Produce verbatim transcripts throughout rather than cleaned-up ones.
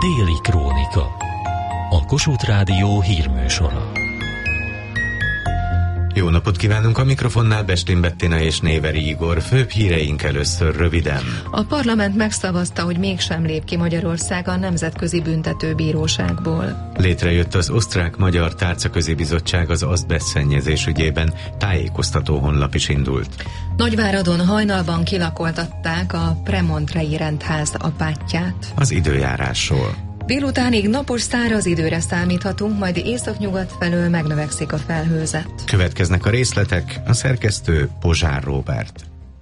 Déli Krónika. A Kossuth Rádió hírműsora. Jó napot kívánunk, a mikrofonnál Bestin Bettina és Néveri Igor. Főbb híreink először röviden. A parlament megszavazta, hogy mégsem lép ki Magyarország a Nemzetközi Büntetőbíróságból. Létrejött az Osztrák-Magyar Tárcaközi Bizottság az azbestszennyezés ügyében, tájékoztató honlap is indult. Nagyváradon hajnalban kilakoltatták a Premontrei rendház apátját. Az időjárásról. Délutánig napos száraz időre számíthatunk, majd északnyugat felől megnövekszik a felhőzet. Következnek a részletek, a szerkesztő Pozsár Róbert.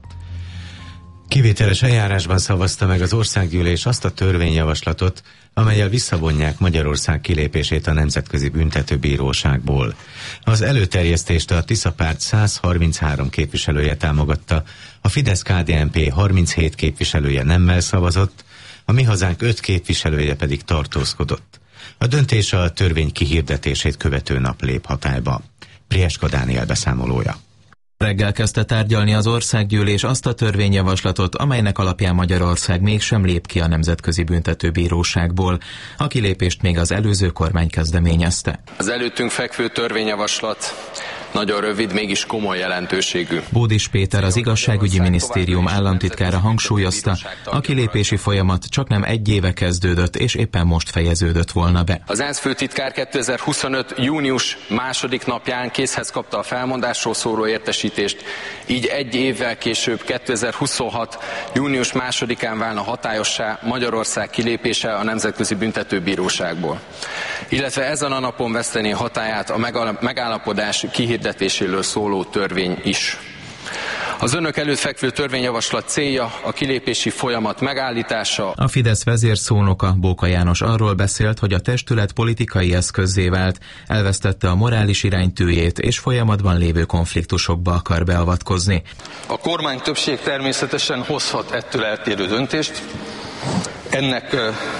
Kivételes eljárásban szavazta meg az országgyűlés azt a törvényjavaslatot, amellyel visszavonják Magyarország kilépését a Nemzetközi Büntetőbíróságból. Az előterjesztést a Tisza párt száz harminchárom képviselője támogatta, a Fidesz-ká dé en pé harminchét képviselője nemmel szavazott, a Mi Hazánk öt képviselője pedig tartózkodott. A döntés a törvény kihirdetését követő nap lép hatályba. Prieska Dániel beszámolója. Reggel kezdte tárgyalni az országgyűlés azt a törvényjavaslatot, amelynek alapján Magyarország mégsem lép ki a Nemzetközi Büntetőbíróságból. A kilépést még az előző kormány kezdeményezte. Az előttünk fekvő törvényjavaslat nagyon rövid, mégis komoly jelentőségű. Bódis Péter, az Igazságügyi Minisztérium államtitkára hangsúlyozta, a kilépési folyamat csaknem egy éve kezdődött, és éppen most fejeződött volna be. Az ENSZ főtitkár kétezer-huszonöt. június második napján készhez kapta a felmondásról szóló értesítést, így egy évvel később kétezer-huszonhat. június másodikán válna hatályossá Magyarország kilépése a Nemzetközi Büntetőbíróságból. Illetve ezen a napon vesztené hatályát a megállapodás kihirdetéséről szóló törvény is. Az önök előtt fekvő törvényjavaslat célja a kilépési folyamat megállítása. A Fidesz vezérszónoka, Bóka János arról beszélt, hogy a testület politikai eszközzé vált, elvesztette a morális iránytűjét, és folyamatban lévő konfliktusokba akar beavatkozni. A kormány többség természetesen hozhat ettől eltérő döntést. Ennek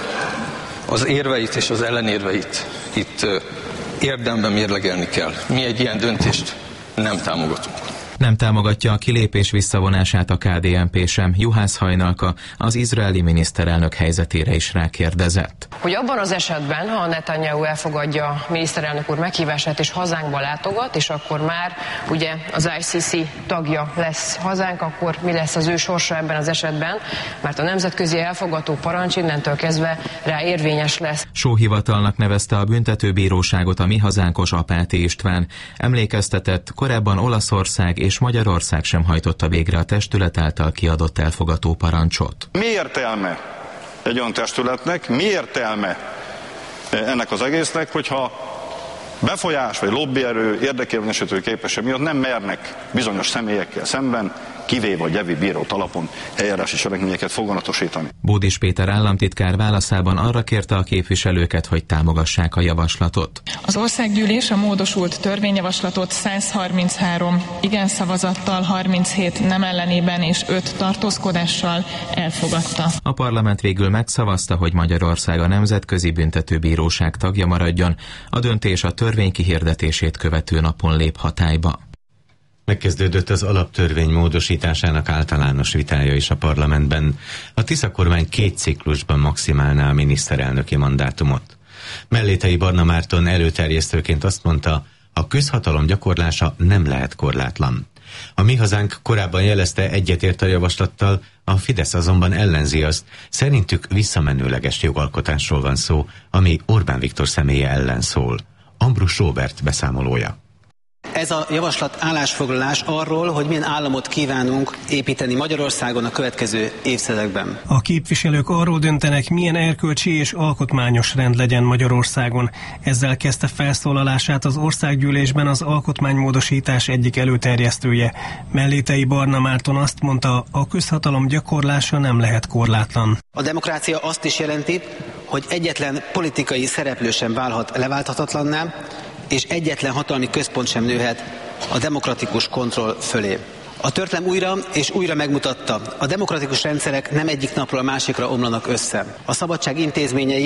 az érveit és az ellenérveit itt érdemben mérlegelni kell. Mi egy ilyen döntést nem támogatunk. Nem támogatja a kilépés visszavonását a ká dé en pé sem. Juhász Hajnalka az izraeli miniszterelnök helyzetére is rákérdezett. Hogy abban az esetben, ha Netanyahu elfogadja a miniszterelnök úr meghívását és hazánkba látogat, és akkor már ugye az i cé cé tagja lesz hazánk, akkor mi lesz az ő sorsa ebben az esetben, mert a nemzetközi elfogató parancs innentől kezdve rá érvényes lesz. Sóhivatalnak nevezte a büntetőbíróságot a Mi Hazánkos Apáti István. Emlékeztetett, korábban Olaszország és Magyarország sem hajtotta végre a testület által kiadott elfogató parancsot. Mi értelme egy olyan testületnek, mi értelme ennek az egésznek, hogyha befolyás vagy lobbyerő, érdekérvényesítő képesség miatt nem mernek bizonyos személyekkel szemben kivéve a gyevi bírót alapon eljárási cselekményeket foganatosítani. Bódis Péter államtitkár válaszában arra kérte a képviselőket, hogy támogassák a javaslatot. Az országgyűlés a módosult törvényjavaslatot száz harminchárom igen szavazattal, harminchét nem ellenében és öt tartózkodással elfogadta. A parlament végül megszavazta, hogy Magyarország a Nemzetközi Büntetőbíróság tagja maradjon. A döntés a törvény kihirdetését követő napon lép hatályba. Megkezdődött az alaptörvény módosításának általános vitája is a parlamentben. A Tisza kormány két ciklusban maximálná a miniszterelnöki mandátumot. Mellétei Barna Márton előterjesztőként azt mondta, a közhatalom gyakorlása nem lehet korlátlan. A Mi Hazánk korábban jelezte, egyetért a javaslattal, a Fidesz azonban ellenzi azt, szerintük visszamenőleges jogalkotásról van szó, ami Orbán Viktor személye ellen szól. Ambrus Róbert beszámolója. Ez a javaslat állásfoglalás arról, hogy milyen államot kívánunk építeni Magyarországon a következő évtizedekben. A képviselők arról döntenek, milyen erkölcsi és alkotmányos rend legyen Magyarországon. Ezzel kezdte felszólalását az országgyűlésben az alkotmánymódosítás egyik előterjesztője. Mellétei Barna Márton azt mondta, a közhatalom gyakorlása nem lehet korlátlan. A demokrácia azt is jelenti, hogy egyetlen politikai szereplő sem válhat leválthatatlanná, és egyetlen hatalmi központ sem nőhet a demokratikus kontroll fölé. A történelem újra és újra megmutatta, a demokratikus rendszerek nem egyik napról a másikra omlanak össze. A szabadság intézményei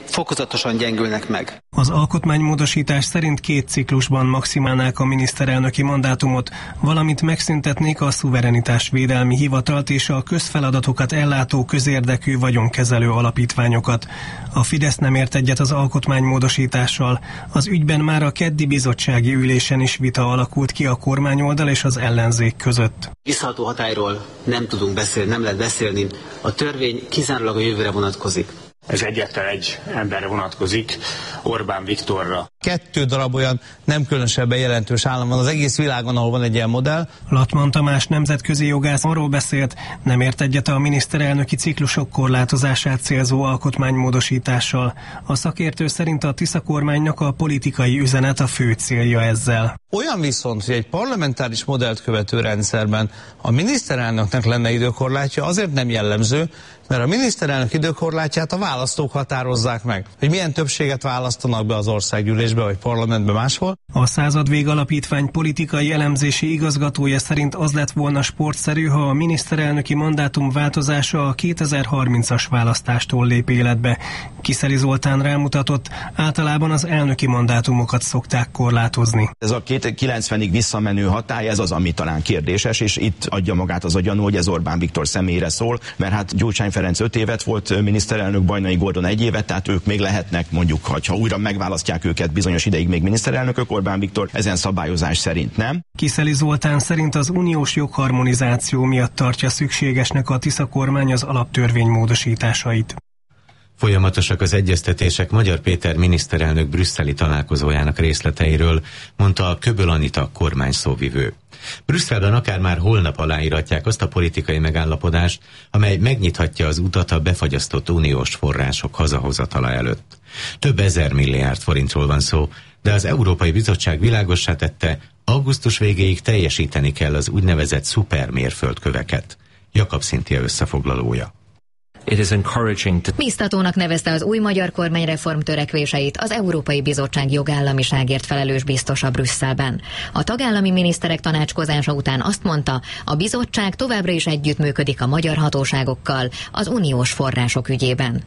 fokozatosan gyengülnek meg. Az alkotmánymódosítás szerint két ciklusban maximálnák a miniszterelnöki mandátumot, valamint megszüntetnék a szuverenitásvédelmi hivatalt és a közfeladatokat ellátó közérdekű vagyonkezelő alapítványokat. A Fidesz nem ért egyet az alkotmánymódosítással. Az ügyben már a keddi bizottsági ülésen is vita alakult ki a kormányoldal és az ellenzék között. Visszaható hatályról nem tudunk beszélni, nem lehet beszélni. A törvény kizárólag a jövőre vonatkozik. Ez egyetlen egy emberre vonatkozik, Orbán Viktorra. Kettő darab olyan nem különösebben jelentős állam van az egész világon, ahol van egy ilyen modell. Latman Tamás nemzetközi jogász arról beszélt, nem ért egyet a miniszterelnöki ciklusok korlátozását célzó alkotmánymódosítással. A szakértő szerint a Tisza kormánynak a politikai üzenet a fő célja ezzel. Olyan viszont, hogy egy parlamentáris modellt követő rendszerben a miniszterelnöknek lenne időkorlátja, azért nem jellemző, mert a miniszterelnök időkorlátját a választók határozzák meg, hogy milyen többséget választanak be az országgyűlésbe vagy parlamentbe máshol. A Századvég Alapítvány politikai elemzési igazgatója szerint az lett volna sportszerű, ha a miniszterelnöki mandátum változása a kétezer-harmincas választástól lép életbe. Kiszeli Zoltán rámutatott, általában az elnöki mandátumokat szokták korlátozni. Ez a kilencvenig visszamenő hatály, ez az, ami talán kérdéses, és itt adja magát az a gyanú, hogy ez Orbán Viktor személyére szól, mert hát Gyurcsány Ferenc öt évet volt miniszterelnök, Bajnai Gordon egy évet, tehát ők még lehetnek, mondjuk, ha újra megválasztják őket bizonyos ideig még miniszterelnökök, Orbán Viktor ezen szabályozás szerint nem. Kiszeli Zoltán szerint az uniós jogharmonizáció miatt tartja szükségesnek a Tisza kormány az alaptörvény módosításait. Folyamatosak az egyeztetések Magyar Péter miniszterelnök brüsszeli találkozójának részleteiről, mondta a Köböl Anita kormányszóvivő. Brüsszelben akár már holnap aláíratják azt a politikai megállapodást, amely megnyithatja az utat a befagyasztott uniós források hazahozatala előtt. Több ezer milliárd forintról van szó, de az Európai Bizottság világossá tette, augusztus végéig teljesíteni kell az úgynevezett szupermérföldköveket. Jakab Szinthia összefoglalója. Biztatónak nevezte az új magyar kormány reformtörekvéseit az Európai Bizottság jogállamiságért felelős biztosa Brüsszelben. A tagállami miniszterek tanácskozása után azt mondta, a bizottság továbbra is együttműködik a magyar hatóságokkal az uniós források ügyében.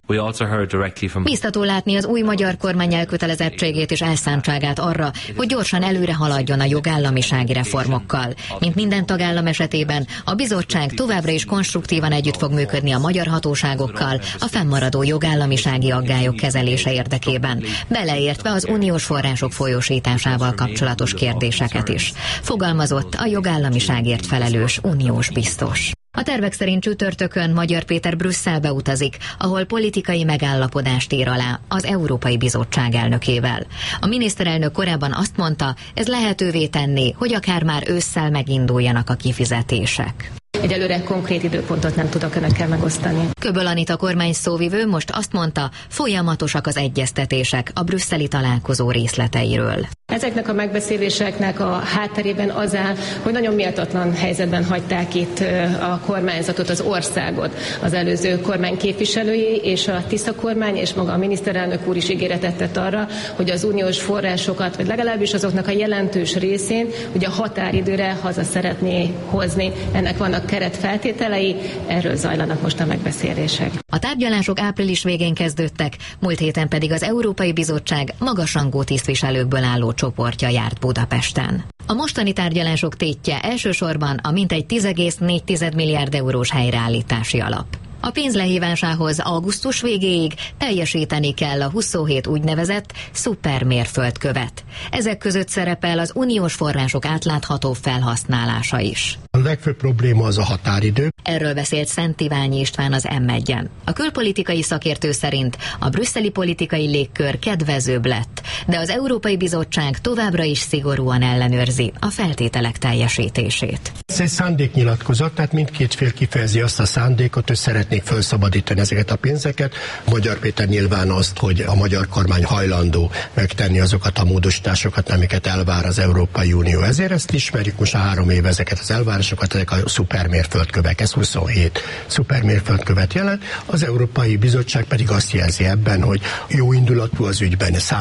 Biztató látni az új magyar kormány elkötelezettségét és elszántságát arra, hogy gyorsan előre haladjon a jogállamisági reformokkal. Mint minden tagállam esetében, a bizottság továbbra is konstruktívan együtt fog működni a magyar hatóságokkal a fennmaradó jogállamisági aggályok kezelése érdekében, beleértve az uniós források folyósításával kapcsolatos kérdéseket is. Fogalmazott a jogállamiságért felelős uniós biztos. A tervek szerint csütörtökön Magyar Péter Brüsszelbe utazik, ahol politikai megállapodást ír alá az Európai Bizottság elnökével. A miniszterelnök korábban azt mondta, ez lehetővé tenné, hogy akár már ősszel meginduljanak a kifizetések. Egyelőre konkrét időpontot nem tudok önökkel megosztani. Köböl Anita kormány szóvivő most azt mondta, folyamatosak az egyeztetések a brüsszeli találkozó részleteiről. Ezeknek a megbeszéléseknek a hátterében az áll, hogy nagyon méltatlan helyzetben hagyták itt a kormányzatot, az országot. Az előző kormány képviselői és a Tisza kormány és maga a miniszterelnök úr is ígéretet tett arra, hogy az uniós forrásokat, vagy legalábbis azoknak a jelentős részén, hogy a határidőre haza szeretné hozni. Ennek vannak keretfeltételei, erről zajlanak most a megbeszélések. A tárgyalások április végén kezdődtek, múlt héten pedig az Európai Bizottság magasrangú tisztviselőkből álló csoportja járt Budapesten. A mostani tárgyalások tétje elsősorban a mintegy tíz egész négy milliárd eurós helyreállítási alap. A pénz lehívásához augusztus végéig teljesíteni kell a huszonhét úgynevezett szupermérföldkövet. Ezek között szerepel az uniós források átlátható felhasználása is. A legfőbb probléma az a határidő. Erről beszélt Szent Iványi István az em egyen. A külpolitikai szakértő szerint a brüsszeli politikai légkör kedvezőbb lett, de az Európai Bizottság továbbra is szigorúan ellenőrzi a feltételek teljesítését. Ez egy szándéknyilatkozat, tehát mindkét fél kifejezi azt a szándékot, hogy szeretnék felszabadítani ezeket a pénzeket. Magyar Péter nyilván azt, hogy a magyar kormány hajlandó megtenni azokat a módosításokat, amiket elvár az Európai Unió. Ezért ezt ismerjük most a három éve ezeket az elvárásokat, ezek a szupermérföldkövek. Ez huszonhét szupermérföldkövet jelent. Az Európai Bizottság pedig azt jelzi ebben, hogy jó indulatú az ügyben, számít,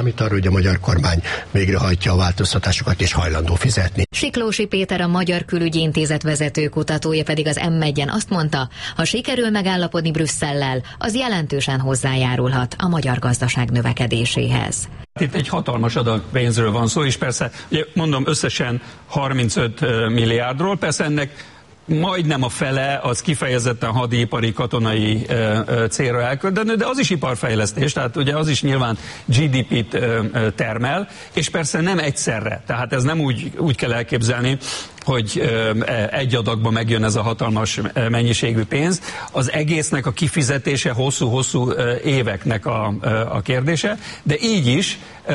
számít arra, hogy a magyar kormány végrehajtja a változtatásokat és hajlandó fizetni. Siklósi Péter, a Magyar Külügyi Intézet vezető kutatója pedig az em egyen azt mondta, ha sikerül megállapodni Brüsszellel, az jelentősen hozzájárulhat a magyar gazdaság növekedéséhez. Itt egy hatalmas adag pénzről van szó, és persze, ugye mondom, összesen harmincöt milliárdról, persze ennek majdnem a fele az kifejezetten hadipari, katonai ö, ö, célra elköltendő, de az is iparfejlesztés, tehát ugye az is nyilván gé dé pét ö, ö, termel, és persze nem egyszerre, tehát ez nem úgy, úgy kell elképzelni, hogy ö, egy adagban megjön ez a hatalmas mennyiségű pénz. Az egésznek a kifizetése hosszú-hosszú éveknek a, a kérdése, de így is ö,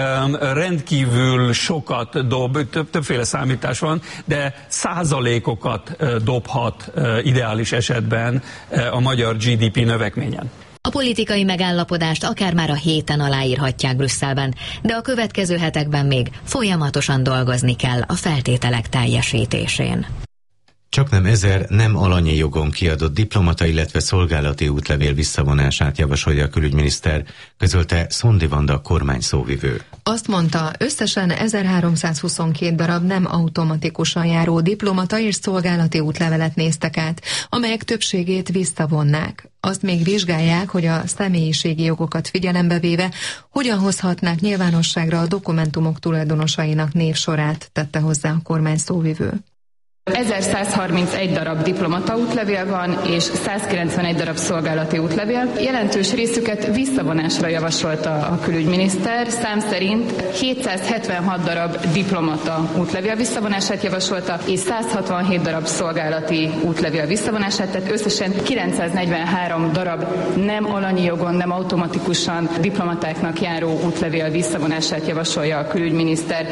rendkívül sokat dob, több, többféle számítás van, de százalékokat dobhat ö, ideális esetben ö, a magyar gé dé pé növekményen. A politikai megállapodást akár már a héten aláírhatják Brüsszelben, de a következő hetekben még folyamatosan dolgozni kell a feltételek teljesítésén. Csaknem ezer nem alanyi jogon kiadott diplomata, illetve szolgálati útlevél visszavonását javasolja a külügyminiszter, közölte Szondi Vanda kormány szóvivő. Azt mondta, összesen ezerháromszázhuszonkettő darab nem automatikusan járó diplomata és szolgálati útlevelet néztek át, amelyek többségét visszavonnák. Azt még vizsgálják, hogy a személyiségi jogokat figyelembe véve hogyan hozhatnák nyilvánosságra a dokumentumok tulajdonosainak névsorát, tette hozzá a kormány szóvivő. ezerszázharmincegy darab diplomata útlevél van, és százkilencvenegy darab szolgálati útlevél. Jelentős részüket visszavonásra javasolta a külügyminiszter. Szám szerint hétszázhetvenhat darab diplomata útlevél visszavonását javasolta, és százhatvanhét darab szolgálati útlevél visszavonását, tehát összesen kilencszáznegyvenhárom darab nem alanyi jogon, nem automatikusan diplomatáknak járó útlevél visszavonását javasolja a külügyminiszter.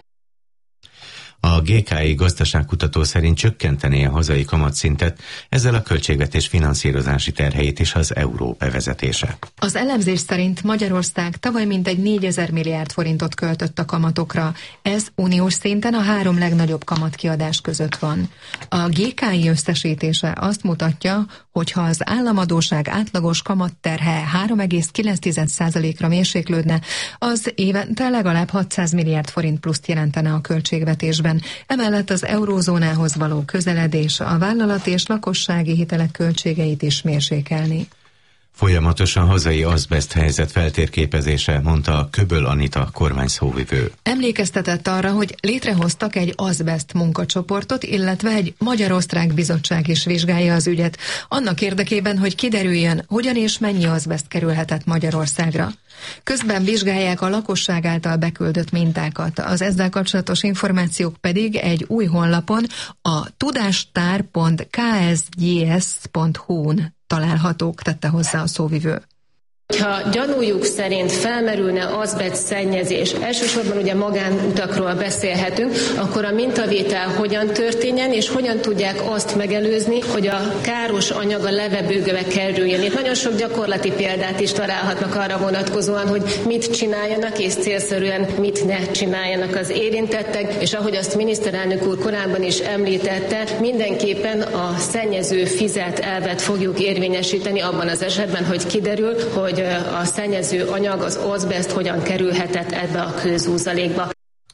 A gé ká i gazdaságkutató szerint csökkentené a hazai kamatszintet, ezzel a költségvetés finanszírozási terheit is az euró bevezetése. Az elemzés szerint Magyarország tavaly mintegy négyezer milliárd forintot költött a kamatokra. Ez uniós szinten a három legnagyobb kamatkiadás között van. A gé ká i összesítése azt mutatja, hogy ha az államadósság átlagos kamatterhe három egész kilenc százalékra mérséklődne, az évente legalább hatszáz milliárd forint pluszt jelentene a költségvetésben. Emellett az eurózónához való közeledés a vállalati és lakossági hitelek költségeit is mérsékelni. Folyamatosan hazai azbeszt helyzet feltérképezése, mondta Köböl Anita kormány szóvivő. Emlékeztetett arra, hogy létrehoztak egy azbeszt munkacsoportot, illetve egy magyar-osztrák bizottság is vizsgálja az ügyet, annak érdekében, hogy kiderüljön, hogyan és mennyi azbeszt kerülhetett Magyarországra. Közben vizsgálják a lakosság által beküldött mintákat. Az ezzel kapcsolatos információk pedig egy új honlapon, a tudástár pont k s g s pont h u n találhatók, tette hozzá a szóvivő. Ha gyanújuk szerint felmerülne azbest szennyezés, elsősorban ugye magánutakról beszélhetünk, akkor a mintavétel hogyan történjen, és hogyan tudják azt megelőzni, hogy a káros anyag a levegőbe kerüljön. Itt nagyon sok gyakorlati példát is találhatnak arra vonatkozóan, hogy mit csináljanak, és célszerűen mit ne csináljanak az érintettek, és ahogy azt miniszterelnök úr korábban is említette, mindenképpen a szennyező fizet elvet fogjuk érvényesíteni abban az esetben, hogy kiderül, hogy a szennyező anyag, az azbest hogyan kerülhetett ebbe a kőzúzalékba.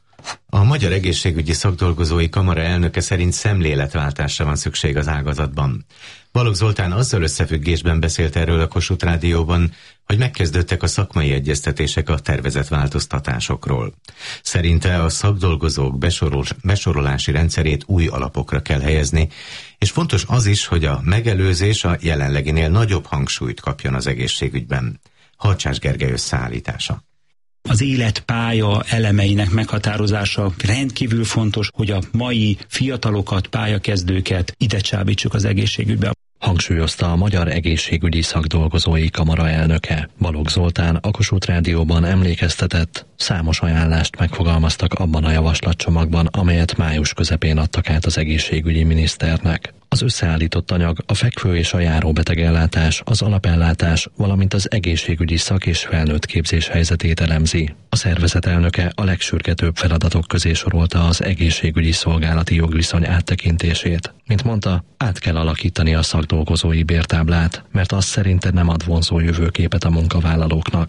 A Magyar Egészségügyi Szakdolgozói Kamara elnöke szerint szemléletváltásra van szükség az ágazatban. Balogh Zoltán azzal összefüggésben beszélt erről a Kossuth Rádióban, hogy megkezdődtek a szakmai egyeztetések a tervezett változtatásokról. Szerinte a szakdolgozók besorol, besorolási rendszerét új alapokra kell helyezni, és fontos az is, hogy a megelőzés a jelenleginél nagyobb hangsúlyt kapjon az egészségügyben. Harcsás Gergely összeállítása. Az életpálya elemeinek meghatározása rendkívül fontos, hogy a mai fiatalokat, pályakezdőket ide csábítsuk az egészségügybe. Hangsúlyozta a Magyar Egészségügyi Szakdolgozói Kamara elnöke. Balogh Zoltán a Kossuth Rádióban emlékeztetett, számos ajánlást megfogalmaztak abban a javaslatcsomagban, amelyet május közepén adtak át az egészségügyi miniszternek. Az összeállított anyag a fekvő és a járóbetegellátás, az alapellátás, valamint az egészségügyi szak- és felnőtt képzés helyzetét elemzi. A szervezet elnöke a legsürgetőbb feladatok közé sorolta az egészségügyi szolgálati jogviszony áttekintését. Mint mondta, át kell alakítani a szakdolgozói bértáblát, mert az szerinte nem ad vonzó jövőképet a munkavállalóknak.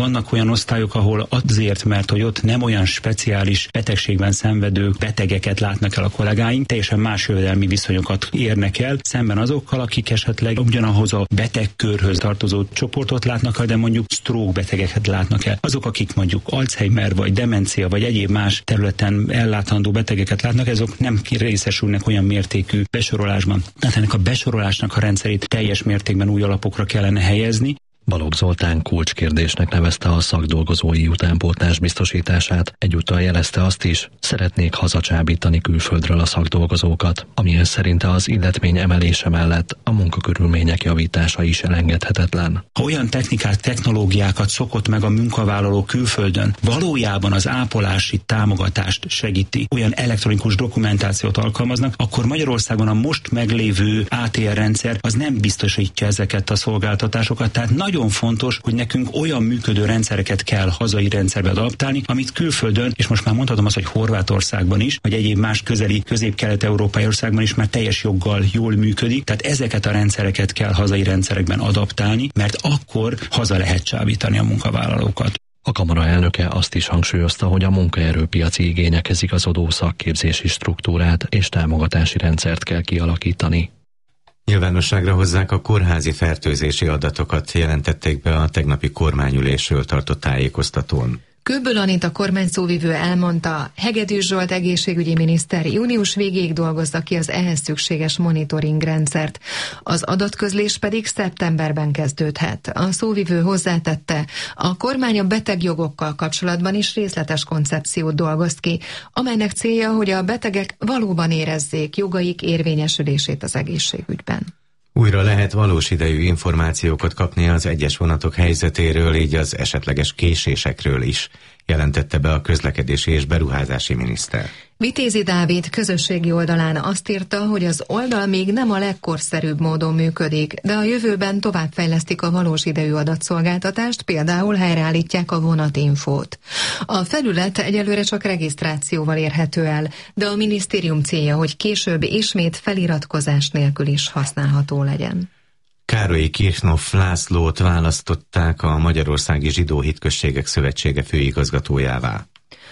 Vannak olyan osztályok, ahol azért, mert hogy ott nem olyan speciális betegségben szenvedő betegeket látnak el a kollégáink, teljesen más jövedelmi viszonyokat érnek el, szemben azokkal, akik esetleg ugyanahoz a betegkörhöz tartozó csoportot látnak el, de mondjuk stroke betegeket látnak el. Azok, akik mondjuk Alzheimer vagy demencia vagy egyéb más területen ellátandó betegeket látnak, azok nem részesülnek olyan mértékű besorolásban. Tehát ennek a besorolásnak a rendszerét teljes mértékben új alapokra kellene helyezni. Balogh Zoltán kulcskérdésnek nevezte a szakdolgozói utánpótlás biztosítását, egyúttal jelezte azt is, szeretnék hazacsábítani külföldről a szakdolgozókat, amihez szerinte az illetmény emelése mellett a munkakörülmények javítása is elengedhetetlen. Ha olyan technikát, technológiákat szokott meg a munkavállaló külföldön, valójában az ápolási támogatást segíti, olyan elektronikus dokumentációt alkalmaznak, akkor Magyarországon a most meglévő á té er rendszer az nem biztosítja ezeket a szolgáltatásokat, tehát nagyon Nagyon fontos, hogy nekünk olyan működő rendszereket kell hazai rendszerbe adaptálni, amit külföldön, és most már mondhatom azt, hogy Horvátországban is, vagy egyéb más közeli közép-kelet-európai országban is már teljes joggal jól működik, tehát ezeket a rendszereket kell hazai rendszerekben adaptálni, mert akkor haza lehet csábítani a munkavállalókat. A kamara elnöke azt is hangsúlyozta, hogy a munkaerőpiaci igényekhez igazodó szakképzési struktúrát és támogatási rendszert kell kialakítani. Nyilvánosságra hozzák a kórházi fertőzési adatokat, jelentették be a tegnapi kormányülésről tartott tájékoztatón. Kőből Anita kormányszóvivő elmondta, Hegedűs Zsolt egészségügyi miniszter június végéig dolgozza ki az ehhez szükséges monitoring rendszert. Az adatközlés pedig szeptemberben kezdődhet. A szóvivő hozzátette, a kormány a betegjogokkal kapcsolatban is részletes koncepciót dolgoz ki, amelynek célja, hogy a betegek valóban érezzék jogaik érvényesülését az egészségügyben. Újra lehet valós idejű információkat kapni az egyes vonatok helyzetéről, így az esetleges késésekről is, jelentette be a közlekedési és beruházási miniszter. Vitézi Dávid közösségi oldalán azt írta, hogy az oldal még nem a legkorszerűbb módon működik, de a jövőben továbbfejlesztik a valós idejű adatszolgáltatást, például helyreállítják a vonatinfót. A felület egyelőre csak regisztrációval érhető el, de a minisztérium célja, hogy később ismét feliratkozás nélkül is használható legyen. Károlyi Kirchhoff Lászlót választották a Magyarországi Zsidó Hitközségek Szövetsége főigazgatójává.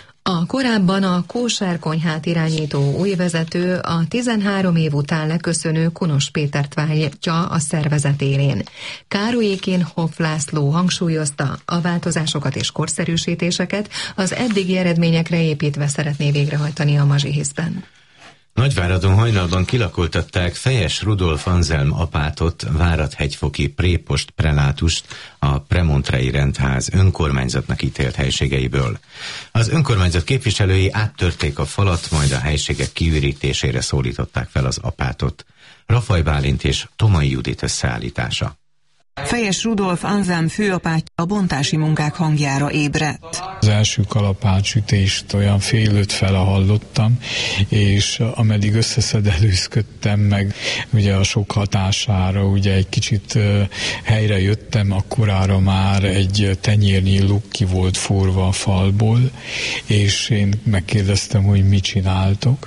A korábban a Kóser konyhát irányító új vezető a tizenhárom év után leköszönő Kunos Pétert váltja a szervezet élén. Károlyi Kirchhoff László hangsúlyozta, a változásokat és korszerűsítéseket az eddigi eredményekre építve szeretné végrehajtani a Mazsihiszben. Nagyváradon hajnalban kilakoltatták Fejes Rudolf Anzelm apátot, Váradhegyfoki prépost prelátust a Premontrei rendház önkormányzatnak ítélt helységeiből. Az önkormányzat képviselői áttörték a falat, majd a helységek kiürítésére szólították fel az apátot. Rafaj Bálint és Tomai Judit összeállítása. Fejes Rudolf Anzelm főapátja a bontási munkák hangjára ébredt. Az első kalapácsütést olyan fél öt fele hallottam, és ameddig összeszedelőzködtem meg, ugye a sok hatására, ugye egy kicsit helyre jöttem, akkorára már egy tenyérnyi luk ki volt forva a falból, és én megkérdeztem, hogy mit csináltok,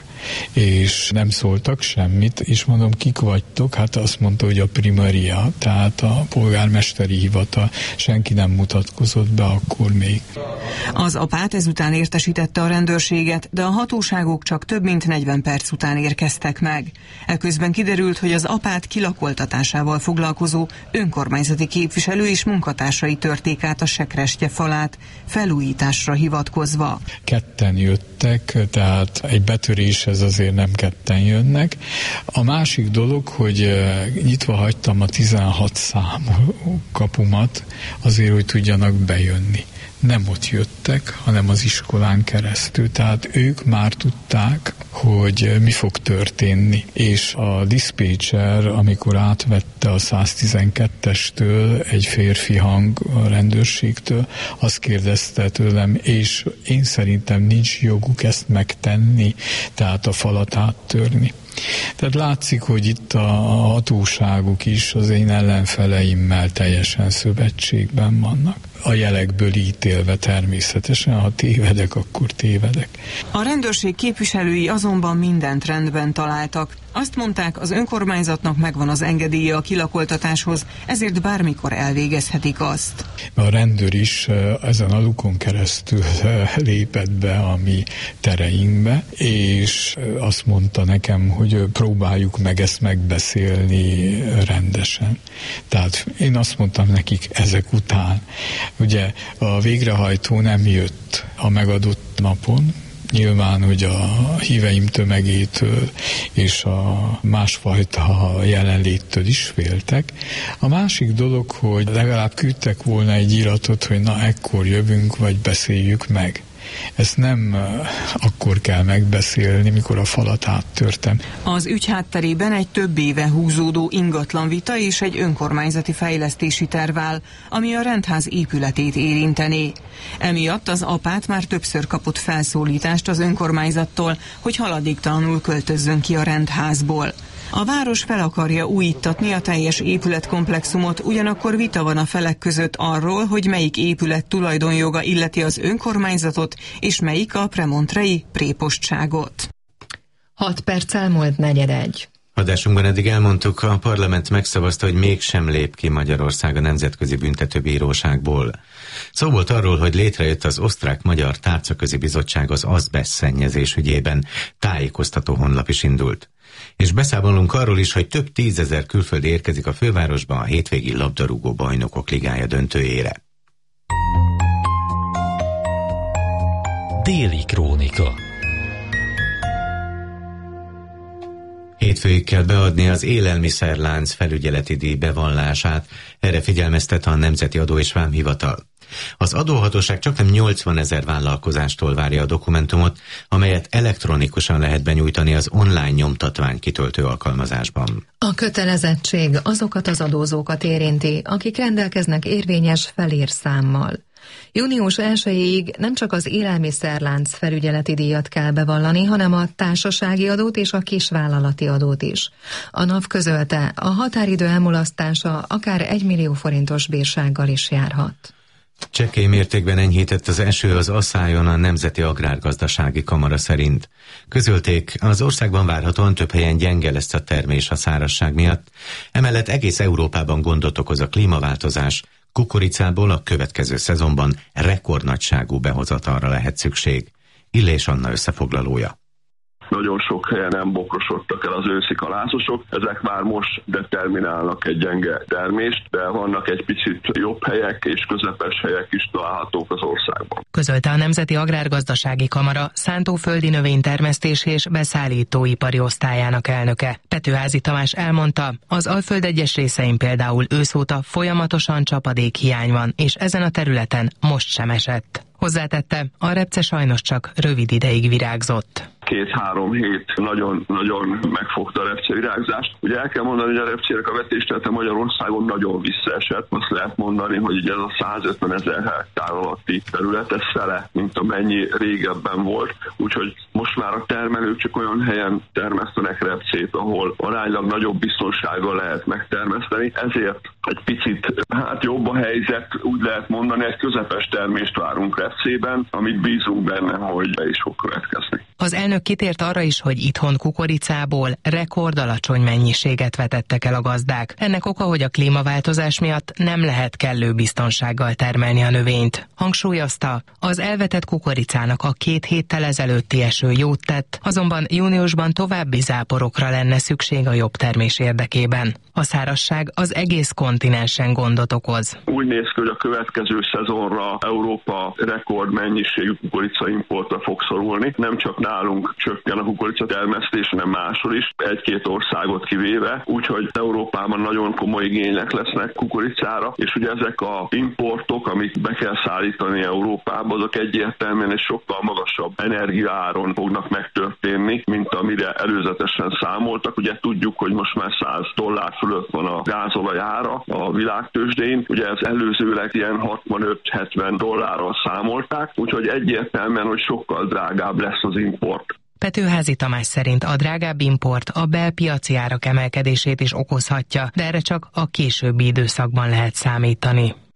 és nem szóltak semmit, és mondom, kik vagytok? Hát azt mondta, hogy a primaria, tehát a polgármesteri hivatal, senki nem mutatkozott be akkor még. Az apát ezután értesítette a rendőrséget, de a hatóságok csak több mint negyven perc után érkeztek meg. Eközben kiderült, hogy az apát kilakoltatásával foglalkozó önkormányzati képviselő és munkatársai törték át a sekrestye falát, felújításra hivatkozva. Ketten jöttek, tehát egy betörés ez azért nem ketten jönnek. A másik dolog, hogy nyitva hagytam a tizenhat számú kapumat azért, hogy tudjanak bejönni. Nem ott jöttek, hanem az iskolán keresztül. Tehát ők már tudták, hogy mi fog történni. És a diszpécser, amikor átvette a száztizenkettestől egy férfi hang a rendőrségtől, azt kérdezte tőlem, és én szerintem nincs joguk ezt megtenni, tehát a falat áttörni. Tehát látszik, hogy itt a hatóságok is az én ellenfeleimmel teljesen szövetségben vannak. A jelekből ítélve természetesen, ha tévedek, akkor tévedek. A rendőrség képviselői azonban mindent rendben találtak. Azt mondták, az önkormányzatnak megvan az engedélye a kilakoltatáshoz, ezért bármikor elvégezhetik azt. A rendőr is ezen a lukon keresztül lépett be a mi tereinkbe, és azt mondta nekem, hogy próbáljuk meg ezt megbeszélni rendesen. Tehát én azt mondtam nekik ezek után, ugye a végrehajtó nem jött a megadott napon, nyilván, hogy a híveim tömegétől és a másfajta jelenléttől is féltek. A másik dolog, hogy legalább küldtek volna egy iratot, hogy na ekkor jövünk, vagy beszéljük meg. Ezt nem akkor kell megbeszélni, mikor a falat áttörtem. Az ügy hátterében egy több éve húzódó ingatlanvita és egy önkormányzati fejlesztési terv áll, ami a rendház épületét érintené. Emiatt az apát már többször kapott felszólítást az önkormányzattól, hogy haladéktalanul költözzön ki a rendházból. A város fel akarja újítatni a teljes épületkomplexumot, ugyanakkor vita van a felek között arról, hogy melyik épület tulajdonjoga illeti az önkormányzatot, és melyik a premontrei prépostságot. Hat perc elmúlt negyedegy. Adásunkban eddig elmondtuk, a parlament megszavazta, hogy mégsem lép ki Magyarország a Nemzetközi Büntetőbíróságból. Szó volt arról, hogy létrejött az Osztrák-Magyar Tárcaközi Bizottság az azbeszt szennyezés ügyében, tájékoztató honlap is indult. És beszámolunk arról is, hogy több tízezer külföldi érkezik a fővárosba a hétvégi labdarúgó bajnokok ligája döntőjére. Déli Krónika. Hétfőig kell beadni az élelmiszerlánc felügyeleti díj bevallását, erre figyelmeztet a Nemzeti Adó és Vámhivatal. Az adóhatóság csaknem nyolcvanezer vállalkozástól várja a dokumentumot, amelyet elektronikusan lehet benyújtani az online nyomtatvány kitöltő alkalmazásban. A kötelezettség azokat az adózókat érinti, akik rendelkeznek érvényes felírszámmal. június elsejéig nem csak az élelmiszerlánc felügyeleti díjat kell bevallani, hanem a társasági adót és a kisvállalati adót is. A NAV közölte, a határidő elmulasztása akár egy millió forintos bírsággal is járhat. Csekély mértékben enyhített az eső az Asszályon a Nemzeti Agrárgazdasági Kamara szerint. Közölték, az országban várhatóan több helyen gyenge lesz a termés a szárazság miatt, emellett egész Európában gondot okoz a klímaváltozás, kukoricából a következő szezonban rekordnagyságú behozatalra lehet szükség. Illés Anna összefoglalója. Nagyon sok helyen nem bokrosodtak el az őszi kalászosok, ezek már most determinálnak egy gyenge termést, de vannak egy picit jobb helyek és közepes helyek is találhatók az országban. Közölte a Nemzeti Agrárgazdasági Kamara szántóföldi növénytermesztés és beszállítóipari osztályának elnöke. Petőházy Tamás elmondta, az Alföld egyes részein például őszóta folyamatosan csapadékhiány van, és ezen a területen most sem esett. Hozzátette, a repce sajnos csak rövid ideig virágzott. Két-három hét nagyon-nagyon megfogta a repce virágzást. Ugye el kell mondani, hogy a repcének a vetésterülete Magyarországon nagyon visszaesett. Azt lehet mondani, hogy ez a százötven ezer hektár alatti terület, ez fele, mint amennyi régebben volt. Úgyhogy most már a termelők csak olyan helyen termesztenek repcét, ahol aránylag nagyobb biztonsággal lehet megtermeszteni. Ezért egy picit hát jobb a helyzet, úgy lehet mondani, egy közepes termést várunk repcében, amit bízunk benne, hogy be is fog következni. Az elnök kitért arra is, hogy itthon kukoricából rekordalacsony mennyiséget vetettek el a gazdák. Ennek oka, hogy a klímaváltozás miatt nem lehet kellő biztonsággal termelni a növényt. Hangsúlyozta, az elvetett kukoricának a két héttel ezelőtti eső jót tett, azonban júniusban további záporokra lenne szükség a jobb termés érdekében. A szárazság az egész kontinensen gondot okoz. Úgy néz ki, hogy a következő szezonra Európa rekord mennyiségű kukoricaimportra fog szorulni. Nem csak nálunk csökken a kukorica termesztés, hanem máshol is, egy-két országot kivéve, úgyhogy Európában nagyon komoly igények lesznek kukoricára, és ugye ezek a importok, amik be kell szállítani Európába, azok egyértelműen egy sokkal magasabb energiaáron fognak megtörténni, mint amire előzetesen számoltak. Ugye tudjuk, hogy most már száz dollár fölött van a gázolaj ára a világtőzsdén, ugye ez előzőleg ilyen hatvanöt-hetven dollárral számolták, úgyhogy egyértelműen, hogy sokkal drágább lesz az import. Petőházy Tamás szerint a drágább import a belpiaci árak emelkedését is okozhatja, de erre csak a későbbi időszakban lehet számítani.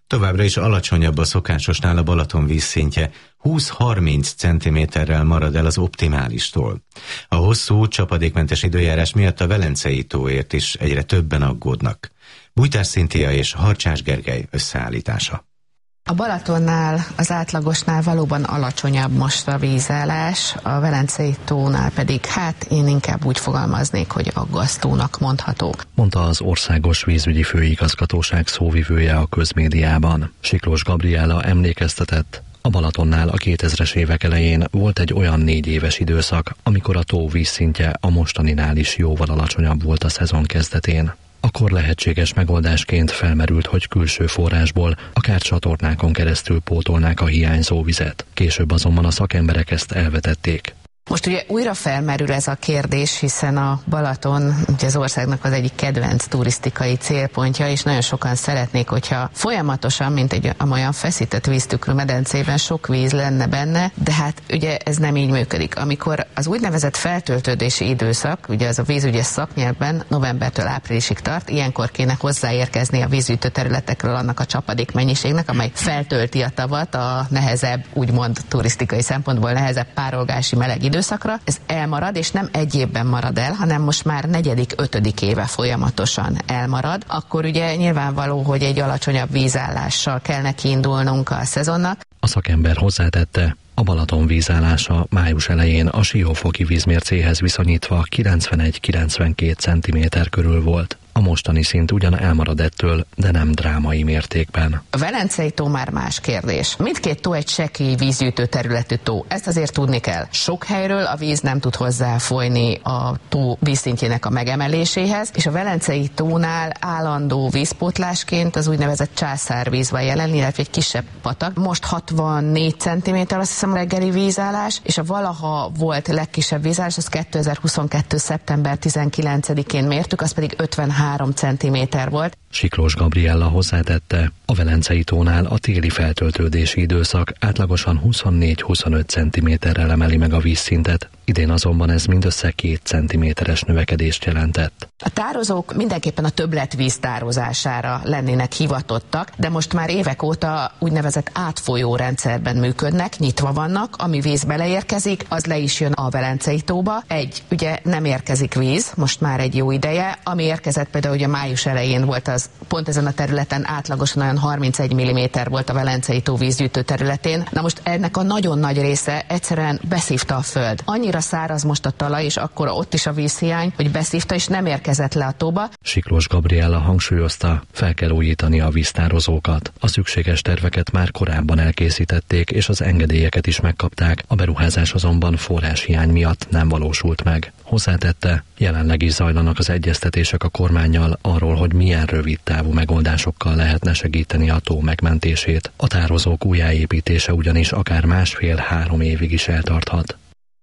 Továbbra is alacsonyabb a szokásosnál a Balaton vízszintje, húsz-harminc centiméterrel marad el az optimálistól. A hosszú, csapadékmentes időjárás miatt a Velencei tóért is egyre többen aggódnak. Bújtás Szintia és Harcsás Gergely összeállítása. A Balatonnál az átlagosnál valóban alacsonyabb most a vízállás, a Velencei tónál pedig hát én inkább úgy fogalmaznék, hogy aggasztónak mondható. Mondta az Országos Vízügyi Főigazgatóság szóvivője a közmédiában. Siklós Gabriella emlékeztetett, a Balatonnál a kétezres évek elején volt egy olyan négy éves időszak, amikor a tó vízszintje a mostaninál is jóval alacsonyabb volt a szezon kezdetén. Akkor lehetséges megoldásként felmerült, hogy külső forrásból, akár csatornákon keresztül pótolnák a hiányzó vizet. Később azonban a szakemberek ezt elvetették. Most ugye újra felmerül ez a kérdés, hiszen a Balaton ugye az országnak az egyik kedvenc turisztikai célpontja, és nagyon sokan szeretnék, hogyha folyamatosan, mint egy olyan feszített víztükrű medencében sok víz lenne benne, de hát ugye ez nem így működik. Amikor az úgynevezett feltöltődési időszak, ugye az a vízügyes szaknyelvben novembertől áprilisig tart, ilyenkor kéne hozzáérkezni a vízgyűjtő területekről annak a csapadék mennyiségnek, amely feltölti a tavat a nehezebb, úgymond turisztikai szempontból nehezebb párolgási meleg idő. Időszakra, ez elmarad, és nem egy évben marad el, hanem most már negyedik, ötödik éve folyamatosan elmarad, akkor ugye nyilvánvaló, hogy egy alacsonyabb vízállással kell neki indulnunk a szezonnak. A szakember hozzátette, a Balaton vízállása május elején a siófoki vízmércéhez viszonyítva kilencvenegy-kilencvenkét centiméter körül volt. A mostani szint ugyan elmarad ettől, de nem drámai mértékben. A Velencei tó már más kérdés. Mindkét tó egy sekély vízgyűjtő területű tó. Ezt azért tudni kell. Sok helyről a víz nem tud hozzáfolyni a tó vízszintjének a megemeléséhez, és a Velencei tónál állandó vízpótlásként az úgynevezett császárvíz van jelen, illetve egy kisebb patak. Most hatvannégy centiméter, azt hiszem, a reggeli vízállás, és a valaha volt legkisebb vízállás, az kétezer-huszonkettő. szeptember tizenkilencedikén mértük, az pedig ötvenhárom centiméter volt. Siklós Gabriella hozzátette, a Velencei tónál a téli feltöltődési időszak átlagosan huszonnégy-huszonöt centiméterrel emeli meg a vízszintet, idén azonban ez mindössze két centiméteres növekedést jelentett. A tározók mindenképpen a többletvíz tározására lennének hivatottak, de most már évek óta úgynevezett átfolyó rendszerben működnek, nyitva vannak, ami víz beleérkezik, az le is jön a Velencei tóba. Egy, ugye nem érkezik víz, most már egy jó ideje, ami érkezett például ugye május elején volt az, pont ezen a területen átlagosan olyan harmincegy milliméter volt a Velencei tó vízgyűjtő területén. Na most ennek a nagyon nagy része egyszerűen beszívta a föld. Annyira száraz most a talaj, és akkor ott is a vízhiány, hogy beszívta, és nem érkezett le a tóba. Siklós Gabriella hangsúlyozta, fel kell újítani a víztározókat. A szükséges terveket már korábban elkészítették, és az engedélyeket is megkapták, a beruházás azonban forráshiány miatt nem valósult meg. Hozzátette, jelenleg is zajlanak az egyeztetések a kormánnyal arról, hogy milyen rövid távú megoldásokkal lehetne segíteni a tó megmentését. A tározók újjáépítése ugyanis akár másfél-három évig is eltarthat.